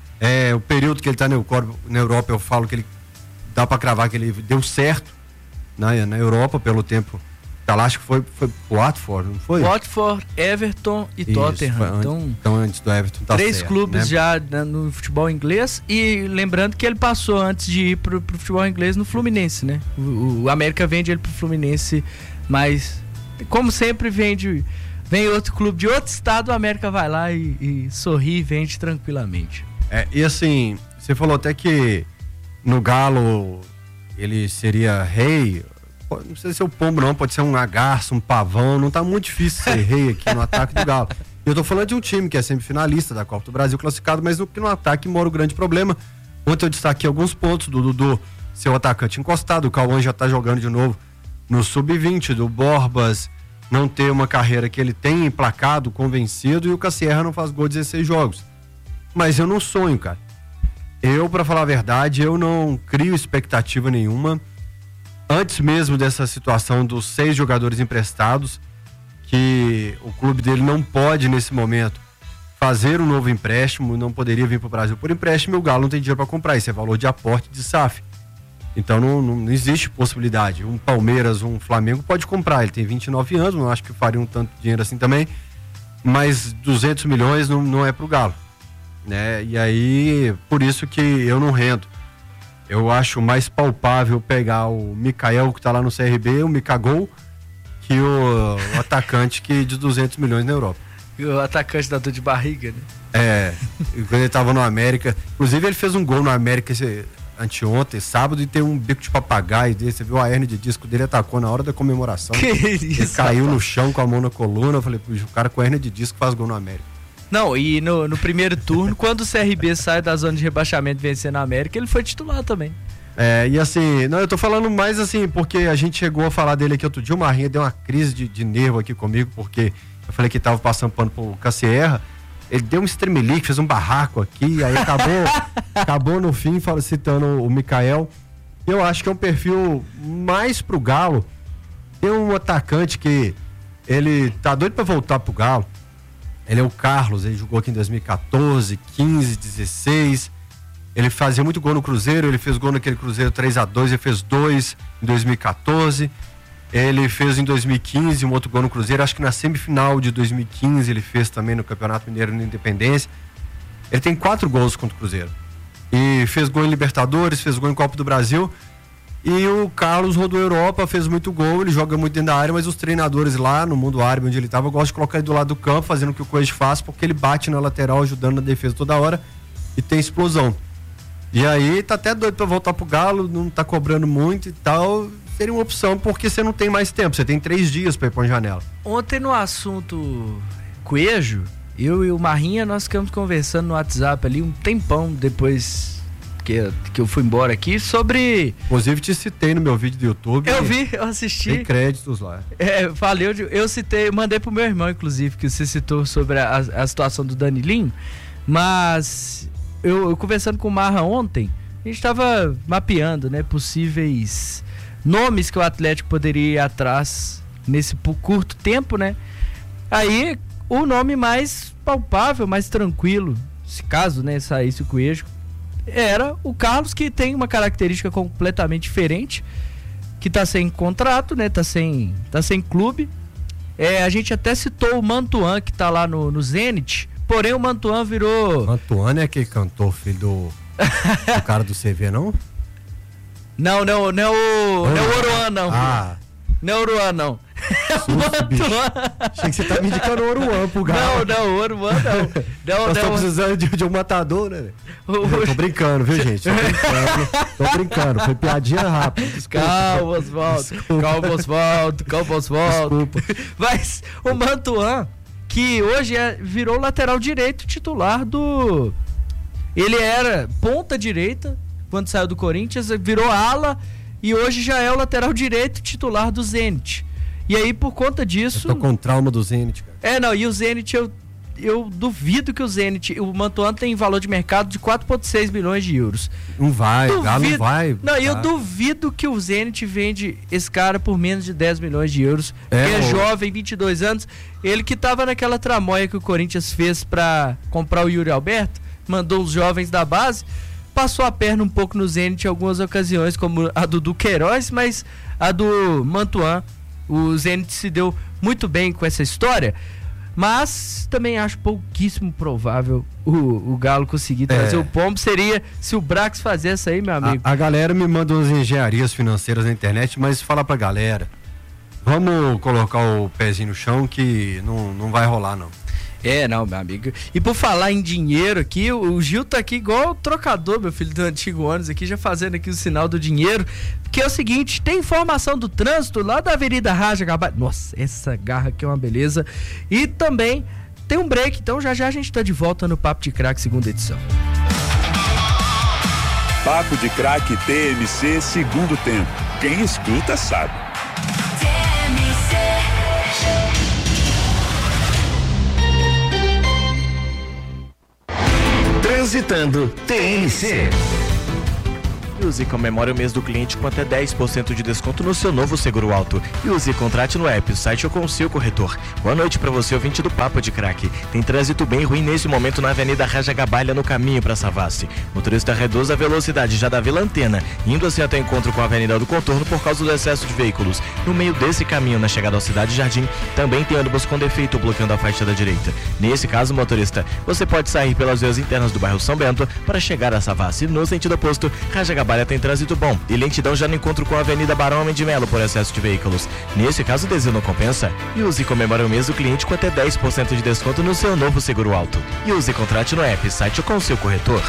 [SPEAKER 10] O período que ele tá na Europa, eu falo que ele dá pra cravar que ele deu certo na Europa pelo tempo. Acho que foi Watford, não foi?
[SPEAKER 4] Watford, Everton e Tottenham.
[SPEAKER 10] Então antes do Everton tá
[SPEAKER 4] 3
[SPEAKER 10] certo,
[SPEAKER 4] clubes,
[SPEAKER 10] né?
[SPEAKER 4] já no futebol inglês. E lembrando que ele passou antes de ir pro futebol inglês no Fluminense, né? O América vende ele pro Fluminense, mas como sempre vende Vem outro clube de outro estado, o América vai lá e sorri e vende tranquilamente.
[SPEAKER 10] E assim, você falou até que no Galo ele seria rei. Não sei se é o pombo não, pode ser um garça, um pavão. Não tá muito difícil ser rei aqui no ataque do Galo. Eu tô falando de um time que é semifinalista da Copa do Brasil classificado, mas no ataque mora o grande problema. Ontem eu destaquei alguns pontos do Dudu, seu atacante encostado, o Cauã já tá jogando de novo no Sub-20, do Borbas não ter uma carreira que ele tem emplacado, convencido, e o Cassierra não faz gol 16 jogos. Mas eu não sonho, cara. Eu, pra falar a verdade, eu não crio expectativa nenhuma. Antes mesmo dessa situação dos 6 jogadores emprestados, que o clube dele não pode, nesse momento, fazer um novo empréstimo, não poderia vir pro Brasil por empréstimo, e o Galo não tem dinheiro para comprar. Isso é valor de aporte de SAF. Então não existe possibilidade. Um Palmeiras, um Flamengo pode comprar. Ele tem 29 anos, não acho que faria um tanto de dinheiro assim também. Mas 200 milhões não é pro Galo, né? E aí, por isso que eu não rendo. Eu acho mais palpável pegar o Mikael, que tá lá no CRB, o Mikagol, que o atacante que de 200 milhões na Europa.
[SPEAKER 4] E o atacante da dor de barriga, né?
[SPEAKER 10] Quando ele tava no América. Inclusive, ele fez um gol no América anteontem, sábado, e tem um bico de papagaio dele. Você viu a hérnia de disco dele, atacou na hora da comemoração.
[SPEAKER 4] Que isso,
[SPEAKER 10] ele caiu no chão com a mão na coluna. Eu falei, o cara com hérnia de disco faz gol no América.
[SPEAKER 4] Não, e no primeiro turno, quando o CRB sai da zona de rebaixamento vencendo a América, ele foi titular também.
[SPEAKER 10] E assim, eu tô falando mais assim, porque a gente chegou a falar dele aqui outro dia, o Marrinha deu uma crise de nervo aqui comigo, porque eu falei que tava passando pano pro Cassierra. Ele deu um estremelique, fez um barraco aqui, aí acabou no fim citando o Mikael. Eu acho que é um perfil mais pro Galo. Tem um atacante que ele tá doido pra voltar pro Galo. Ele é o Carlos, ele jogou aqui em 2014, 15, 16. Ele fazia muito gol no Cruzeiro, ele fez gol naquele Cruzeiro 3-2, ele fez 2 em 2014. Ele fez em 2015 um outro gol no Cruzeiro, acho que na semifinal de 2015 ele fez também no Campeonato Mineiro na Independência. Ele tem 4 gols contra o Cruzeiro. E fez gol em Libertadores, fez gol em Copa do Brasil. E o Carlos rodou a Europa, fez muito gol, ele joga muito dentro da área, mas os treinadores lá no mundo árabe onde ele estava gostam de colocar ele do lado do campo, fazendo o que o Coelho faz, porque ele bate na lateral, ajudando na defesa toda hora e tem explosão. E aí tá até doido pra voltar pro Galo, não tá cobrando muito e tal. Seria uma opção, porque você não tem mais tempo, você tem 3 dias pra ir pra uma janela.
[SPEAKER 4] Ontem no assunto Coelho, eu e o Marrinha, nós ficamos conversando no WhatsApp ali um tempão depois que eu fui embora aqui sobre...
[SPEAKER 10] Inclusive te citei no meu vídeo do YouTube.
[SPEAKER 4] Eu vi, eu assisti.
[SPEAKER 10] Tem créditos lá.
[SPEAKER 4] Valeu, eu citei, mandei pro meu irmão, inclusive, que você citou sobre a situação do Danilinho, mas eu conversando com o Marra ontem, a gente tava mapeando, né, possíveis nomes que o Atlético poderia ir atrás nesse curto tempo, né? Aí o nome mais palpável, mais tranquilo, se caso, né, saísse o Coelho, era o Carlos, que tem uma característica completamente diferente, que tá sem contrato, né? Tá sem clube. A gente até citou o Mantuan, que tá lá no Zenit, porém o Mantuan virou...
[SPEAKER 10] Mantuan é aquele cantor, filho do cara do CV, não?
[SPEAKER 4] Não é o Oruan, não. Não é o Oruan, não.
[SPEAKER 10] Achei que você tá me indicando o Oruan pro Galo.
[SPEAKER 4] Não, o Oruan não.
[SPEAKER 10] Nós estamos precisando de um matador, né? Tô brincando, viu, gente? Tô brincando. Foi piadinha rápida. Desculpa.
[SPEAKER 4] Calma, Osvaldo. Desculpa. Mas o Mantuan, que hoje virou lateral direito titular do... Ele era ponta direita quando saiu do Corinthians, virou ala e hoje já é o lateral direito titular do Zenit. E aí, por conta disso...
[SPEAKER 10] Eu tô com trauma do Zenit, cara.
[SPEAKER 4] E o Zenit, eu duvido que o Zenit, o Mantuan tem valor de mercado de 4,6 milhões de euros.
[SPEAKER 10] Não vai, não vai.
[SPEAKER 4] Eu duvido que o Zenit vende esse cara por menos de 10 milhões de euros. É jovem, 22 anos, ele que tava naquela tramóia que o Corinthians fez pra comprar o Yuri Alberto, mandou os jovens da base, passou a perna um pouco no Zenit em algumas ocasiões, como a do Duqueiroz, mas a do Mantuan, o Zenit se deu muito bem com essa história, mas também acho pouquíssimo provável o Galo conseguir trazer o Pombo. Seria se o Brax fazesse isso aí, meu amigo.
[SPEAKER 10] A galera me manda umas engenharias financeiras na internet, mas fala pra galera, Vamos colocar o pezinho no chão que não vai rolar, não.
[SPEAKER 4] Não, meu amigo. E por falar em dinheiro aqui, o Gil tá aqui igual o trocador, meu filho, do antigo ônibus aqui, já fazendo aqui o sinal do dinheiro, que é o seguinte, tem informação do trânsito lá da Avenida Raja Gabalho. Nossa, essa garra aqui é uma beleza. E também tem um break, então já a gente tá de volta no Papo de Craque, segunda edição.
[SPEAKER 8] Papo de Craque TMC, segundo tempo. Quem escuta sabe.
[SPEAKER 6] Transitando TMC.
[SPEAKER 3] Use e comemore o mês do cliente com até 10% de desconto no seu novo seguro auto. E use e contrate no app, site ou com o seu corretor. Boa noite para você, ouvinte do Papo de Craque. Tem trânsito bem ruim nesse momento na Avenida Raja Gabalha, no caminho para Savassi. Motorista reduz a velocidade já da Vila Antena, indo assim até encontro com a Avenida do Contorno por causa do excesso de veículos. No meio desse caminho, na chegada ao Cidade Jardim, também tem ônibus com defeito bloqueando a faixa da direita. Nesse caso, motorista, você pode sair pelas vias internas do bairro São Bento para chegar a Savassi. No sentido oposto, Raja Gabalha tem trânsito bom e lentidão já no encontro com a Avenida Barão Homem de Melo por excesso de veículos. Nesse caso, o desvio não compensa. E use e comemore o mês do cliente com até 10% de desconto no seu novo seguro auto. E use e contrate no app, site ou com o seu corretor.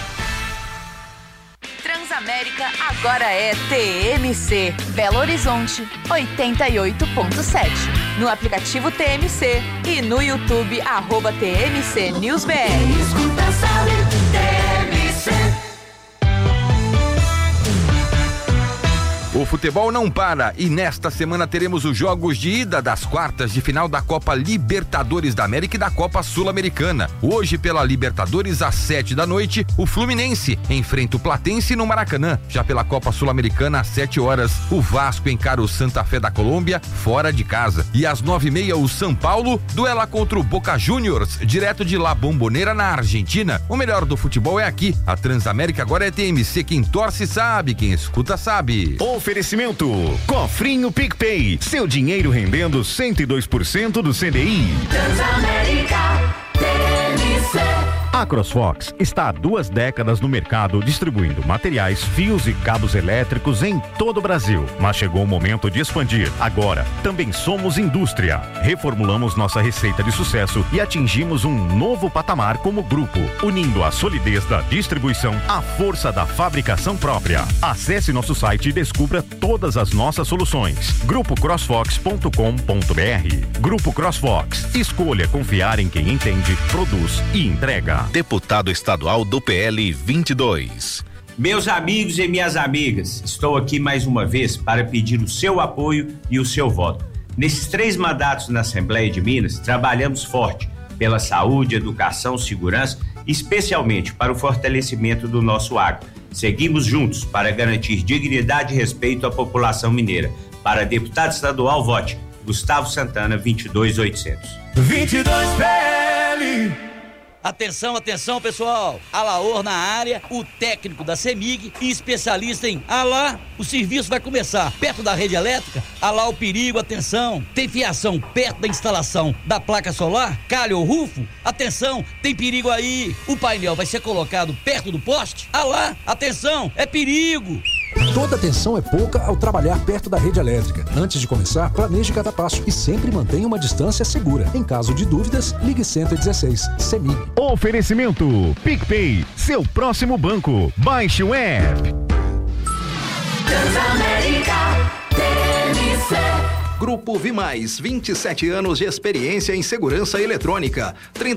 [SPEAKER 7] Transamérica agora é TMC. Belo Horizonte 88.7. No aplicativo TMC e no YouTube @TMC News BR. Escuta, sabe, TMC.
[SPEAKER 12] O futebol não para e nesta semana teremos os jogos de ida das quartas de final da Copa Libertadores da América e da Copa Sul-Americana. Hoje, pela Libertadores, às 7 da noite, o Fluminense enfrenta o Platense no Maracanã. Já pela Copa Sul-Americana, às 7 horas, o Vasco encara o Santa Fé da Colômbia fora de casa. E às 9h30, o São Paulo duela contra o Boca Juniors, direto de La Bombonera, na Argentina. O melhor do futebol é aqui. A Transamérica agora é TMC. Quem torce sabe, quem escuta sabe.
[SPEAKER 6] Oferecimento Cofrinho PicPay, seu dinheiro rendendo 102% do CDI.
[SPEAKER 7] Transamérica TMC.
[SPEAKER 6] A CrossFox está há 2 décadas no mercado distribuindo materiais, fios e cabos elétricos em todo o Brasil. Mas chegou o momento de expandir. Agora, também somos indústria. Reformulamos nossa receita de sucesso e atingimos um novo patamar como grupo, unindo a solidez da distribuição à força da fabricação própria. Acesse nosso site e descubra todas as nossas soluções. grupocrossfox.com.br. Grupo CrossFox. Escolha confiar em quem entende, produz e entrega.
[SPEAKER 13] Deputado estadual do PL 22.
[SPEAKER 14] Meus amigos e minhas amigas, estou aqui mais uma vez para pedir o seu apoio e o seu voto. Nesses 3 mandatos na Assembleia de Minas, trabalhamos forte pela saúde, educação, segurança, especialmente para o fortalecimento do nosso agro. Seguimos juntos para garantir dignidade e respeito à população mineira. Para deputado estadual, vote Gustavo Santana, 22800.
[SPEAKER 15] 22 PL. Atenção, atenção, pessoal. Alaor na área, o técnico da CEMIG e especialista em o serviço vai começar perto da rede elétrica. O perigo, atenção. Tem fiação perto da instalação da placa solar, calha ou rufo? Atenção, tem perigo aí. O painel vai ser colocado perto do poste? Atenção, é perigo.
[SPEAKER 16] Toda atenção é pouca ao trabalhar perto da rede elétrica. Antes de começar, planeje cada passo e sempre mantenha uma distância segura. Em caso de dúvidas, ligue 116. CEMIG.
[SPEAKER 6] Oferecimento PicPay, seu próximo banco. Baixe o app.
[SPEAKER 7] Transamérica TMC.
[SPEAKER 17] Grupo Vimais, 27 anos de experiência em segurança eletrônica.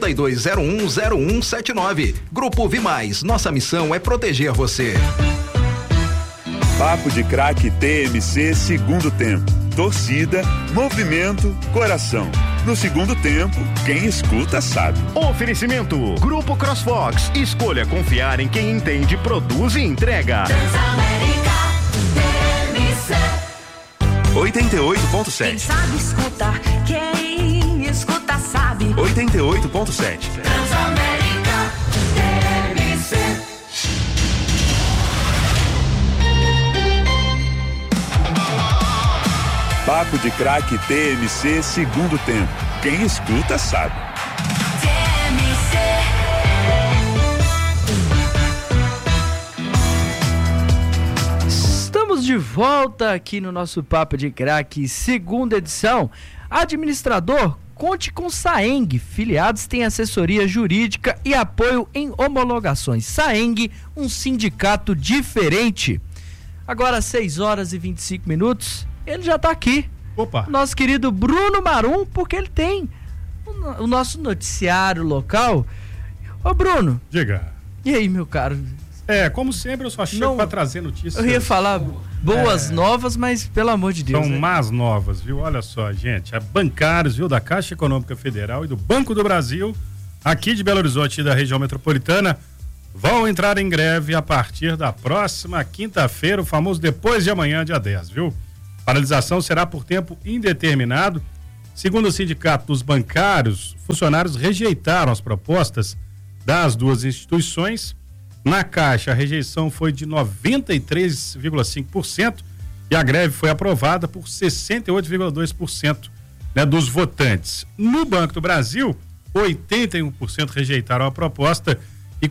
[SPEAKER 17] 32010179. Grupo Vimais, nossa missão é proteger você.
[SPEAKER 8] Papo de Craque TMC, segundo tempo. Torcida, movimento, coração. No segundo tempo, quem escuta sabe.
[SPEAKER 6] Oferecimento Grupo CrossFox. Escolha confiar em quem entende, produz e entrega.
[SPEAKER 7] Transamérica TMC.
[SPEAKER 8] 88.7.
[SPEAKER 7] Quem sabe escutar, quem escuta sabe.
[SPEAKER 8] 88.7.
[SPEAKER 7] Transamérica TMC.
[SPEAKER 8] Papo de Craque TMC, segundo tempo. Quem escuta sabe.
[SPEAKER 4] Estamos Estamos de volta aqui no nosso Papo de Craque, segunda edição. Administrador, conte com Saeng. Filiados têm assessoria jurídica e apoio em homologações. Saeng, um sindicato diferente. Agora 6 horas e 25 minutos, ele já está aqui.
[SPEAKER 2] Opa!
[SPEAKER 4] Nosso querido Bruno Marum, porque ele tem o nosso noticiário local. Ô Bruno.
[SPEAKER 2] Diga.
[SPEAKER 4] E aí, meu caro?
[SPEAKER 2] Como sempre, eu só chego para trazer notícias.
[SPEAKER 4] Eu ia falar boas novas, mas pelo amor de Deus.
[SPEAKER 2] São más novas, viu? Olha só, gente. Bancários, viu, da Caixa Econômica Federal e do Banco do Brasil, aqui de Belo Horizonte e da região metropolitana, vão entrar em greve a partir da próxima quinta-feira, o famoso depois de amanhã, dia 10, viu? Paralisação será por tempo indeterminado. Segundo o Sindicato dos Bancários, funcionários rejeitaram as propostas das duas instituições. Na Caixa, a rejeição foi de 93,5% e a greve foi aprovada por 68,2%, né, dos votantes. No Banco do Brasil, 81% rejeitaram a proposta e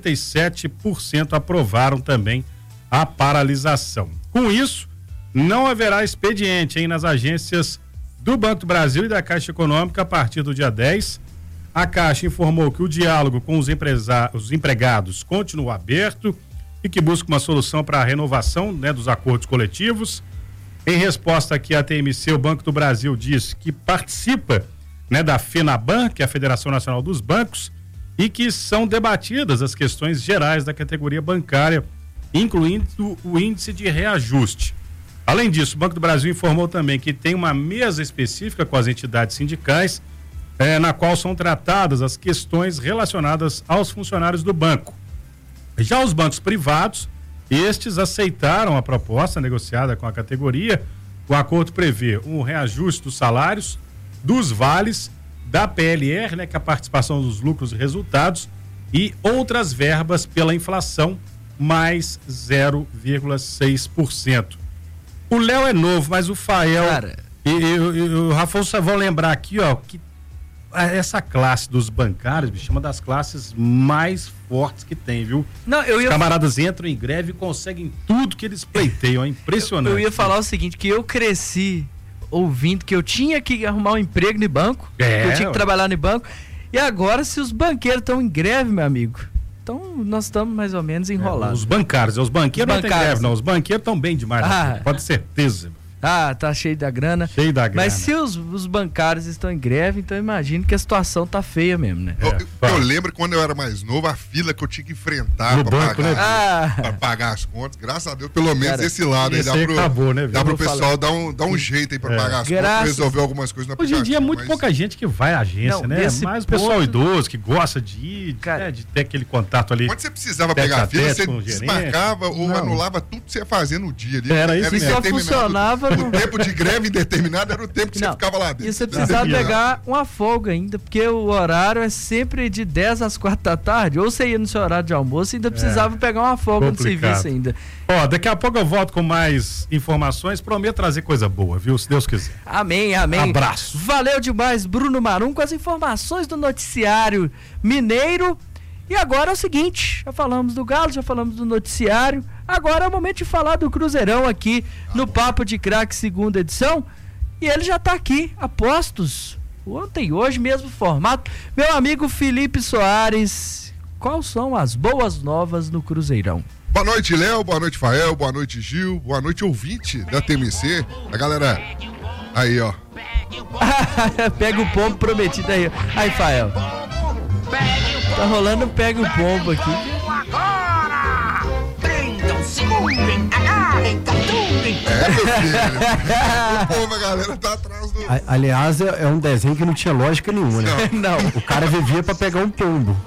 [SPEAKER 2] 47% aprovaram também a paralisação. Com isso, não haverá expediente nas agências do Banco do Brasil e da Caixa Econômica a partir do dia 10. A Caixa informou que o diálogo com os empregados continua aberto e que busca uma solução para a renovação, né, dos acordos coletivos. Em resposta aqui à TMC, o Banco do Brasil diz que participa, né, da FENABAN, que é a Federação Nacional dos Bancos, e que são debatidas as questões gerais da categoria bancária, incluindo o índice de reajuste. Além disso, o Banco do Brasil informou também que tem uma mesa específica com as entidades sindicais, na qual são tratadas as questões relacionadas aos funcionários do banco. Já os bancos privados, estes aceitaram a proposta negociada com a categoria. O acordo prevê um reajuste dos salários, dos vales, da PLR, né, que é a participação dos lucros e resultados, e outras verbas pela inflação, mais 0,6%. O Léo é novo, mas o Fael e o Rafael vão lembrar aqui, ó, que essa classe dos bancários, bicho, é uma das classes mais fortes que tem, viu? Os camaradas entram em greve e conseguem tudo que eles pleiteiam, é impressionante.
[SPEAKER 4] Eu ia falar o seguinte, que eu cresci ouvindo que eu tinha que arrumar um emprego no banco, que eu tinha que trabalhar no banco, e agora se os banqueiros estão em greve, meu amigo, então nós estamos mais ou menos enrolados.
[SPEAKER 2] Os bancários, os banqueiros não tem greve não, os banqueiros estão bem demais, pode certeza.
[SPEAKER 4] Tá cheio da grana.
[SPEAKER 2] Cheio da grana.
[SPEAKER 4] Mas se os bancários estão em greve, então imagino que a situação tá feia mesmo, né?
[SPEAKER 9] Eu lembro quando eu era mais novo, a fila que eu tinha que enfrentar pra pagar as contas. Graças a Deus, pelo menos esse lado aí dá pro pessoal dar um jeito aí pra pagar as contas, resolver algumas coisas na
[SPEAKER 2] aplicativo. Hoje em dia é muito pouca gente que vai à agência, né? Mais o pessoal idoso que gosta de ir, de ter aquele contato ali.
[SPEAKER 9] Quando você precisava pegar a fila, você desmarcava ou anulava tudo que você ia fazer no dia ali.
[SPEAKER 2] Era isso mesmo.
[SPEAKER 4] Só funcionava
[SPEAKER 9] o tempo de greve indeterminado era o tempo que você ficava lá dentro.
[SPEAKER 4] E você precisava pegar uma folga ainda, porque o horário é sempre de 10 às 4 da tarde, ou você ia no seu horário de almoço e ainda precisava pegar uma folga no serviço ainda.
[SPEAKER 2] Ó, daqui a pouco eu volto com mais informações, prometo trazer coisa boa, viu? Se Deus quiser.
[SPEAKER 4] Amém.
[SPEAKER 2] Abraço.
[SPEAKER 4] Valeu demais, Bruno Marum, com as informações do noticiário mineiro. E agora é o seguinte, já falamos do Galo, já falamos do noticiário, agora é o momento de falar do Cruzeirão aqui no Papo de Craque, segunda edição, e ele já tá aqui, a postos, ontem e hoje, mesmo formato. Meu amigo Felipe Soares, quais são as boas novas no Cruzeirão?
[SPEAKER 9] Boa noite, Léo, boa noite, Fael, boa noite, Gil, boa noite, ouvinte da TMC, a galera aí, ó.
[SPEAKER 4] Pega o pombo prometido aí, aí, Fael. Tá rolando pega o pombo aqui.
[SPEAKER 7] Agora! Prendam, segurem, agarrem, capturem.
[SPEAKER 9] Meu filho. O povo, a galera tá atrás do...
[SPEAKER 10] Aliás, é um desenho que não tinha lógica nenhuma, né?
[SPEAKER 4] Não.
[SPEAKER 10] O cara vivia pra pegar um pombo.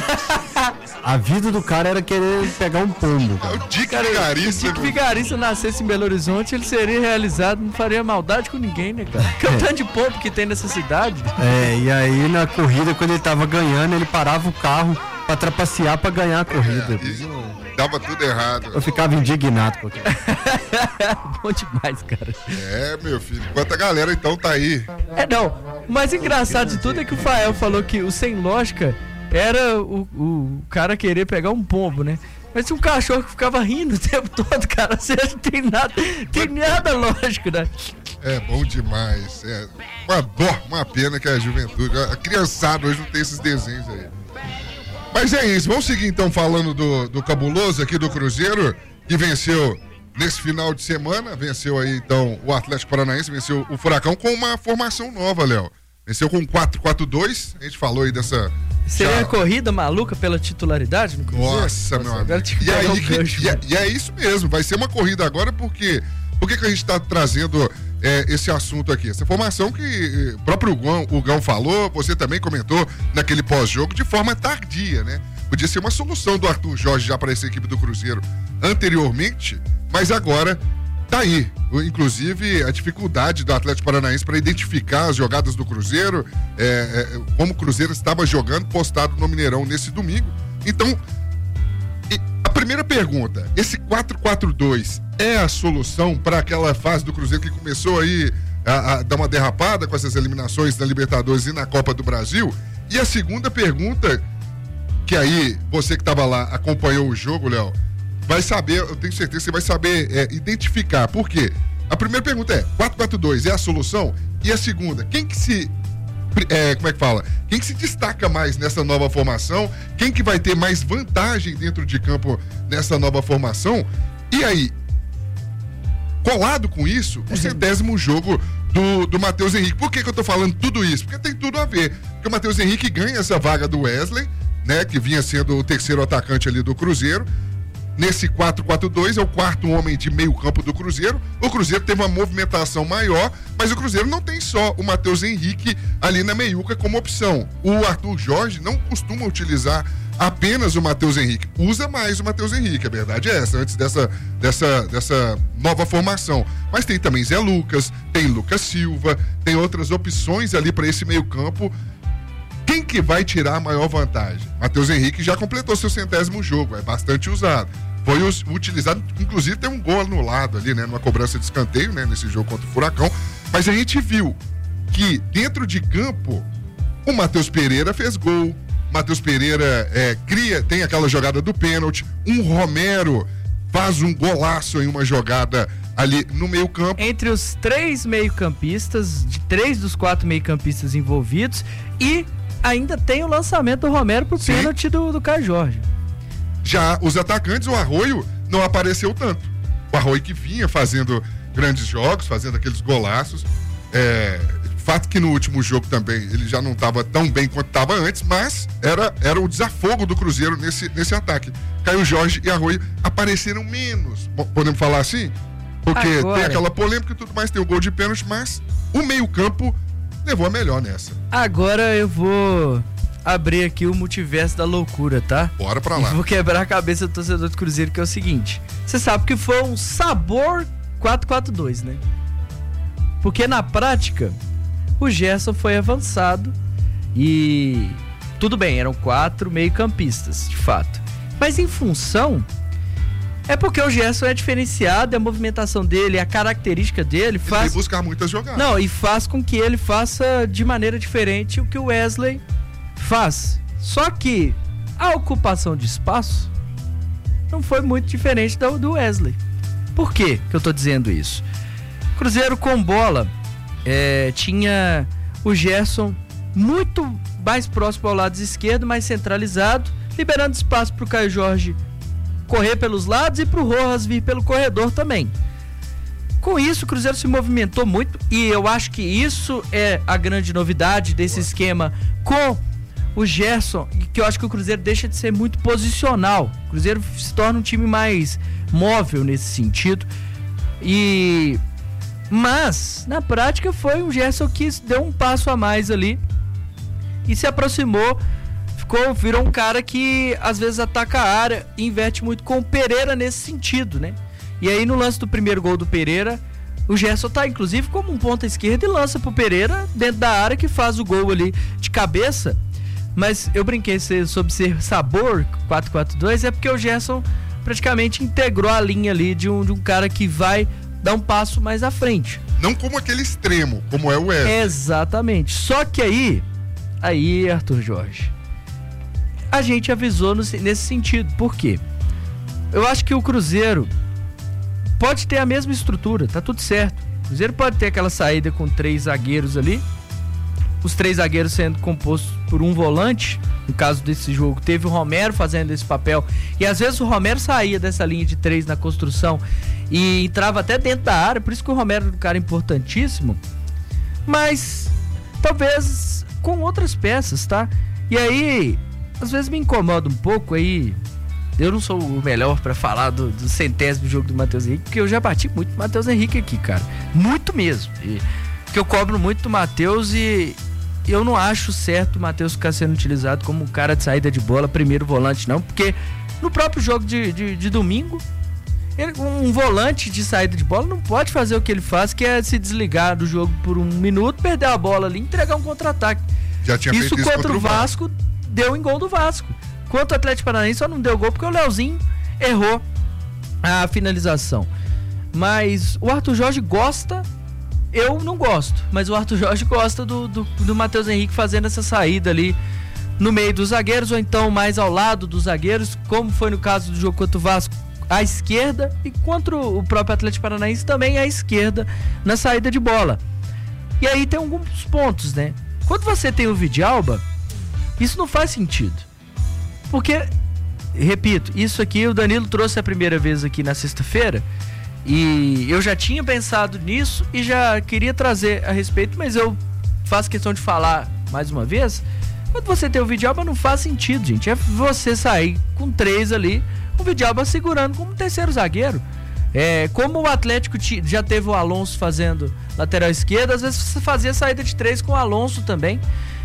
[SPEAKER 10] A vida do cara era querer pegar um pombo.
[SPEAKER 9] É o Dick Vigarista.
[SPEAKER 4] Se o Dick Vigarista nascesse em Belo Horizonte, ele seria realizado, não faria maldade com ninguém, né, cara? Que é o tanto de pombo que tem nessa cidade.
[SPEAKER 10] E aí na corrida, quando ele tava ganhando, ele parava o carro pra trapacear pra ganhar a corrida.
[SPEAKER 9] Dava tudo errado.
[SPEAKER 10] Eu ficava indignado com aquilo.
[SPEAKER 4] Bom demais, cara.
[SPEAKER 9] Meu filho. Enquanto a galera então tá aí.
[SPEAKER 4] O mais engraçado de tudo é que o Fael falou que o sem lógica era o cara querer pegar um pombo, né? Mas um cachorro que ficava rindo o tempo todo, cara, você não tem nada lógico, né?
[SPEAKER 9] É bom demais. É uma dó, uma pena que a juventude, a criançada hoje não tem esses desenhos aí. Mas é isso, vamos seguir então falando do cabuloso aqui do Cruzeiro, que venceu nesse final de semana, venceu aí então o Atlético Paranaense, venceu o Furacão com uma formação nova, Léo. Venceu com 4-4-2, a gente falou aí dessa...
[SPEAKER 4] Seria a corrida maluca pela titularidade no Cruzeiro?
[SPEAKER 9] Nossa, meu amigo. E é isso mesmo, vai ser uma corrida agora porque... Por que a gente está trazendo esse assunto aqui? Essa formação que o próprio Gão falou, você também comentou naquele pós-jogo de forma tardia, né? Podia ser uma solução do Arthur Jorge já para essa equipe do Cruzeiro anteriormente, mas agora tá aí. Inclusive, a dificuldade do Atlético Paranaense para identificar as jogadas do Cruzeiro, como o Cruzeiro estava jogando, postado no Mineirão nesse domingo. Então, a primeira pergunta, esse 4-4-2 é a solução para aquela fase do Cruzeiro que começou aí a dar uma derrapada com essas eliminações da Libertadores e na Copa do Brasil? E a segunda pergunta, que aí você que estava lá acompanhou o jogo, Léo, vai saber, eu tenho certeza que você vai saber identificar. Por quê? A primeira pergunta é, 4-4-2 é a solução? E a segunda, quem que se destaca mais nessa nova formação? Quem que vai ter mais vantagem dentro de campo nessa nova formação? E aí, colado com isso, o 100º jogo do Matheus Henrique. Por que eu tô falando tudo isso? Porque tem tudo a ver. Porque o Matheus Henrique ganha essa vaga do Wesley, né, que vinha sendo o terceiro atacante ali do Cruzeiro. Nesse 4-4-2, é o quarto homem de meio campo do Cruzeiro. O Cruzeiro teve uma movimentação maior, mas o Cruzeiro não tem só o Matheus Henrique ali na meiuca como opção. O Arthur Jorge não costuma utilizar apenas o Matheus Henrique. Usa mais o Matheus Henrique, a verdade é essa, antes dessa nova formação. Mas tem também Zé Lucas, tem Lucas Silva, tem outras opções ali para esse meio campo. Quem que vai tirar a maior vantagem? Matheus Henrique já completou seu 100º jogo, é bastante usado. Foi utilizado, inclusive tem um gol anulado ali, né, numa cobrança de escanteio, né, nesse jogo contra o Furacão. Mas a gente viu que dentro de campo, o Matheus Pereira fez gol. Matheus Pereira tem aquela jogada do pênalti. Um Romero faz um golaço em uma jogada ali no meio campo.
[SPEAKER 4] Entre os 3 meio-campistas, de 3 dos 4 meio-campistas envolvidos, e ainda tem o lançamento do Romero pro pênalti do Caio Jorge.
[SPEAKER 9] Já os atacantes, o Arroio não apareceu tanto. O Arroio que vinha fazendo grandes jogos, fazendo aqueles golaços. Fato que no último jogo também ele já não estava tão bem quanto estava antes, mas era o desafogo do Cruzeiro nesse ataque. Caio Jorge e Arroio apareceram menos, podemos falar assim? Porque tem aquela polêmica e tudo mais, tem o gol de pênalti, mas o meio-campo levou a melhor nessa.
[SPEAKER 4] Agora eu vou abrir aqui o multiverso da loucura, tá?
[SPEAKER 9] Bora pra lá.
[SPEAKER 4] Vou quebrar a cabeça do torcedor do Cruzeiro, que é o seguinte: você sabe que foi um sabor 4-4-2, né? Porque na prática o Gerson foi avançado e tudo bem, eram 4 meio-campistas, de fato. Mas em função, é porque o Gerson é diferenciado, a movimentação dele, a característica dele faz...
[SPEAKER 9] Ele vai buscar muitas jogadas.
[SPEAKER 4] Não, e faz com que ele faça de maneira diferente o que o Wesley faz. Só que a ocupação de espaço não foi muito diferente do Wesley. Por que eu tô dizendo isso? Cruzeiro com bola tinha o Gerson muito mais próximo ao lado esquerdo, mais centralizado, liberando espaço pro Caio Jorge correr pelos lados e pro Rojas vir pelo corredor também. Com isso, o Cruzeiro se movimentou muito e eu acho que isso é a grande novidade desse esquema com o Gerson, que eu acho que o Cruzeiro deixa de ser muito posicional. O Cruzeiro se torna um time mais móvel nesse sentido. Mas, na prática, foi um Gerson que deu um passo a mais ali e se aproximou, virou um cara que às vezes ataca a área e inverte muito com o Pereira nesse sentido, né? E aí no lance do primeiro gol do Pereira, o Gerson tá inclusive como um ponta esquerda e lança pro Pereira dentro da área, que faz o gol ali de cabeça. Mas eu brinquei sobre ser sabor 4-4-2, é porque o Gerson praticamente integrou a linha ali de um cara que vai dar um passo mais à frente.
[SPEAKER 9] Não como aquele extremo, como é o Wesley.
[SPEAKER 4] Exatamente. Só que aí, Arthur Jorge, a gente avisou nesse sentido. Por quê? eu acho que o Cruzeiro pode ter a mesma estrutura, tá tudo certo. O Cruzeiro pode ter aquela saída com 3 zagueiros ali, os 3 zagueiros sendo compostos por um volante. No caso desse jogo, teve o Romero fazendo esse papel, e às vezes o Romero saía dessa linha de 3 na construção e entrava até dentro da área, por isso que o Romero é um cara importantíssimo, mas talvez com outras peças, tá? E aí, às vezes me incomoda um pouco aí. Eu não sou o melhor pra falar do 100º jogo do Matheus Henrique, porque eu já bati muito do Matheus Henrique aqui, cara. Muito mesmo. Porque eu cobro muito do Matheus e eu não acho certo o Matheus ficar sendo utilizado como um cara de saída de bola, primeiro volante, não. Porque no próprio jogo de domingo, um volante de saída de bola não pode fazer o que ele faz, que é se desligar do jogo por 1 minuto, perder a bola ali e entregar um contra-ataque.
[SPEAKER 9] Já tinha feito isso
[SPEAKER 4] contra o Vasco, deu em gol do Vasco. Quanto o Atlético Paranaense só não deu gol porque o Leozinho errou a finalização. Mas o Arthur Jorge gosta, eu não gosto, mas o Arthur Jorge gosta do Matheus Henrique fazendo essa saída ali no meio dos zagueiros, ou então mais ao lado dos zagueiros, como foi no caso do jogo contra o Vasco, à esquerda, e contra o próprio Atlético Paranaense também à esquerda na saída de bola. E aí tem alguns pontos, né? Quando você tem o Vidalba, isso não faz sentido. Porque, repito, isso aqui o Danilo trouxe a primeira vez aqui na sexta-feira e eu já tinha pensado nisso e já queria trazer a respeito, mas eu faço questão de falar mais uma vez. Quando você tem o Vidalba, não faz sentido, gente. É você sair com 3 ali, o Vidalba segurando como terceiro zagueiro. Como o Atlético já teve o Alonso fazendo lateral esquerda, às vezes você fazia saída de 3 com o Alonso também.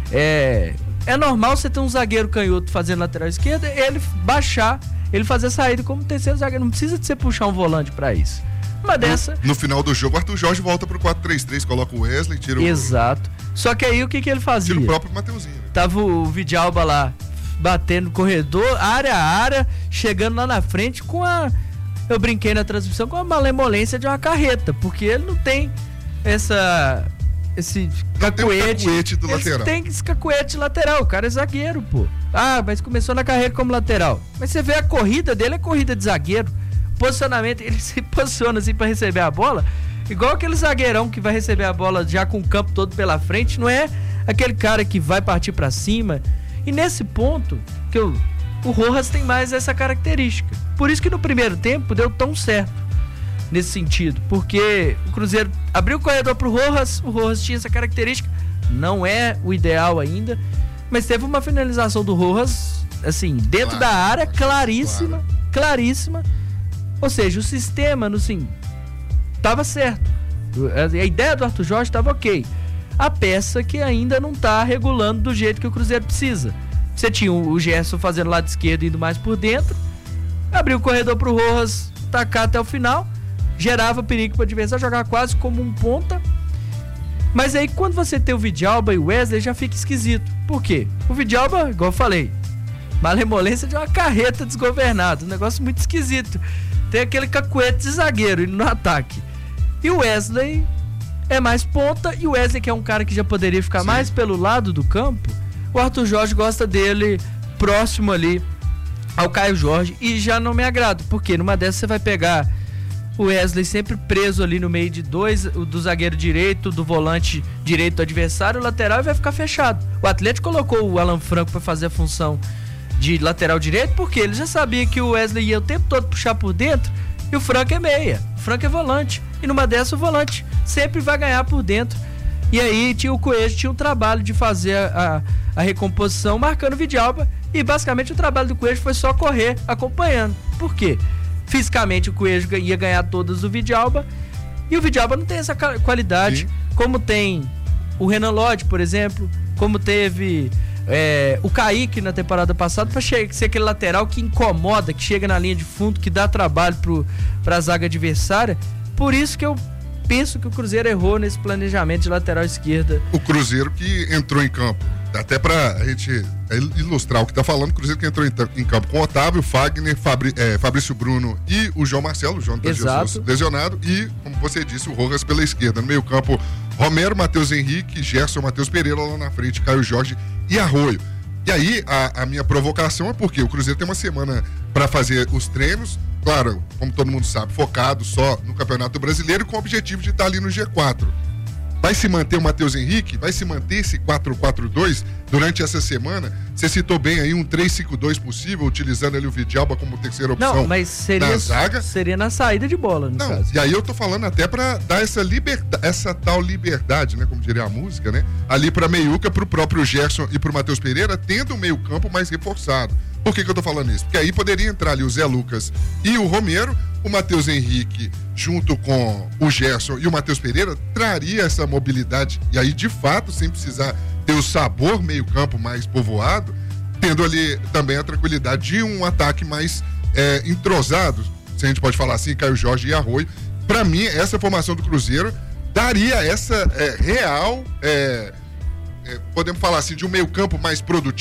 [SPEAKER 4] É normal você ter um zagueiro canhoto fazendo lateral esquerda, ele baixar, ele fazer saída como terceiro zagueiro. Não precisa de você puxar um volante pra isso. Uma dessa...
[SPEAKER 9] No final do jogo, o Arthur Jorge volta pro 4-3-3, coloca o Wesley, tira o...
[SPEAKER 4] Exato. Só que aí o que ele fazia?
[SPEAKER 9] Tira o próprio Mateuzinho. Né?
[SPEAKER 4] Tava o Vidalba lá, batendo no corredor, área a área, chegando lá na frente com a... Eu brinquei na transmissão com a malemolência de uma carreta, porque ele não tem esse cacuete
[SPEAKER 9] do lateral.
[SPEAKER 4] Tem esse cacuete lateral, o cara é zagueiro, pô. Mas começou na carreira como lateral. Mas você vê a corrida dele, é corrida de zagueiro. Posicionamento, ele se posiciona assim pra receber a bola, igual aquele zagueirão que vai receber a bola já com o campo todo pela frente, não é aquele cara que vai partir pra cima. E nesse ponto, que o Rojas tem mais essa característica. Por isso que no primeiro tempo deu tão certo. Nesse sentido, porque o Cruzeiro abriu o corredor pro Rojas, o Rojas tinha essa característica, não é o ideal ainda, mas teve uma finalização do Rojas, assim, dentro da área, claríssima, ou seja, o sistema, assim, tava certo, a ideia do Arthur Jorge tava ok, a peça que ainda não tá regulando do jeito que o Cruzeiro precisa. Você tinha o Gerson fazendo lado esquerdo, indo mais por dentro, abriu o corredor pro Rojas tacar até o final, gerava perigo para o adversário, jogar quase como um ponta. Mas aí quando você tem o Vidalba e o Wesley, já fica esquisito. Por quê? O Vidalba, igual eu falei, malemolência de uma carreta desgovernada, um negócio muito esquisito. Tem aquele cacuete de zagueiro no ataque. E o Wesley é mais ponta, e o Wesley, que é um cara que já poderia ficar mais pelo lado do campo, o Arthur Jorge gosta dele próximo ali ao Caio Jorge, e já não me agrada, porque numa dessas você vai pegar o Wesley sempre preso ali no meio de 2, do zagueiro direito, do volante direito do adversário, o lateral, e vai ficar fechado. O Atlético colocou o Alan Franco para fazer a função de lateral direito, porque ele já sabia que o Wesley ia o tempo todo puxar por dentro, e o Franco é meia, o Franco é volante, e numa dessas o volante sempre vai ganhar por dentro. E aí o Coelho tinha um trabalho de fazer a recomposição marcando o Vidalba, e basicamente o trabalho do Coelho foi só correr acompanhando. Por quê? Fisicamente o Coelho ia ganhar todas do Vidalba, e o Vidalba não tem essa qualidade, como tem o Renan Lodge, por exemplo, como teve o Kaique na temporada passada, para ser aquele lateral que incomoda, que chega na linha de fundo, que dá trabalho para a zaga adversária. Por isso que eu penso que o Cruzeiro errou nesse planejamento de lateral esquerda.
[SPEAKER 9] O Cruzeiro que entrou em campo, até pra gente ilustrar o que tá falando, o Cruzeiro que entrou em campo com Otávio, Fagner, Fabrício Bruno e o João Marcelo, o João Jesus lesionado, e, como você disse, o Rojas pela esquerda. No meio campo, Romero, Matheus Henrique, Gerson, Matheus Pereira, lá na frente, Caio Jorge e Arroio. E aí, a minha provocação é porque o Cruzeiro tem uma semana para fazer os treinos, claro, como todo mundo sabe, focado só no Campeonato Brasileiro com o objetivo de estar ali no G4. Vai se manter o Matheus Henrique? Vai se manter esse 4-4-2 durante essa semana? Você citou bem aí um 3-5-2 possível, utilizando ali o Vidalba como terceira opção.
[SPEAKER 4] Não, mas seria na saída de bola, no caso.
[SPEAKER 9] E aí eu tô falando até pra dar essa tal liberdade, né? Como diria a música, né? Ali pra Meiuca, pro próprio Gerson e pro Matheus Pereira, tendo um meio campo mais reforçado. Por que eu tô falando isso? Porque aí poderia entrar ali o Zé Lucas e o Romero, o Matheus Henrique junto com o Gerson e o Matheus Pereira traria essa mobilidade e aí de fato, sem precisar ter o sabor meio campo mais povoado, tendo ali também a tranquilidade de um ataque mais entrosado, se a gente pode falar assim, Caio Jorge e Arroio. Para mim, essa formação do Cruzeiro daria essa real, podemos falar assim, de um meio campo mais produtivo,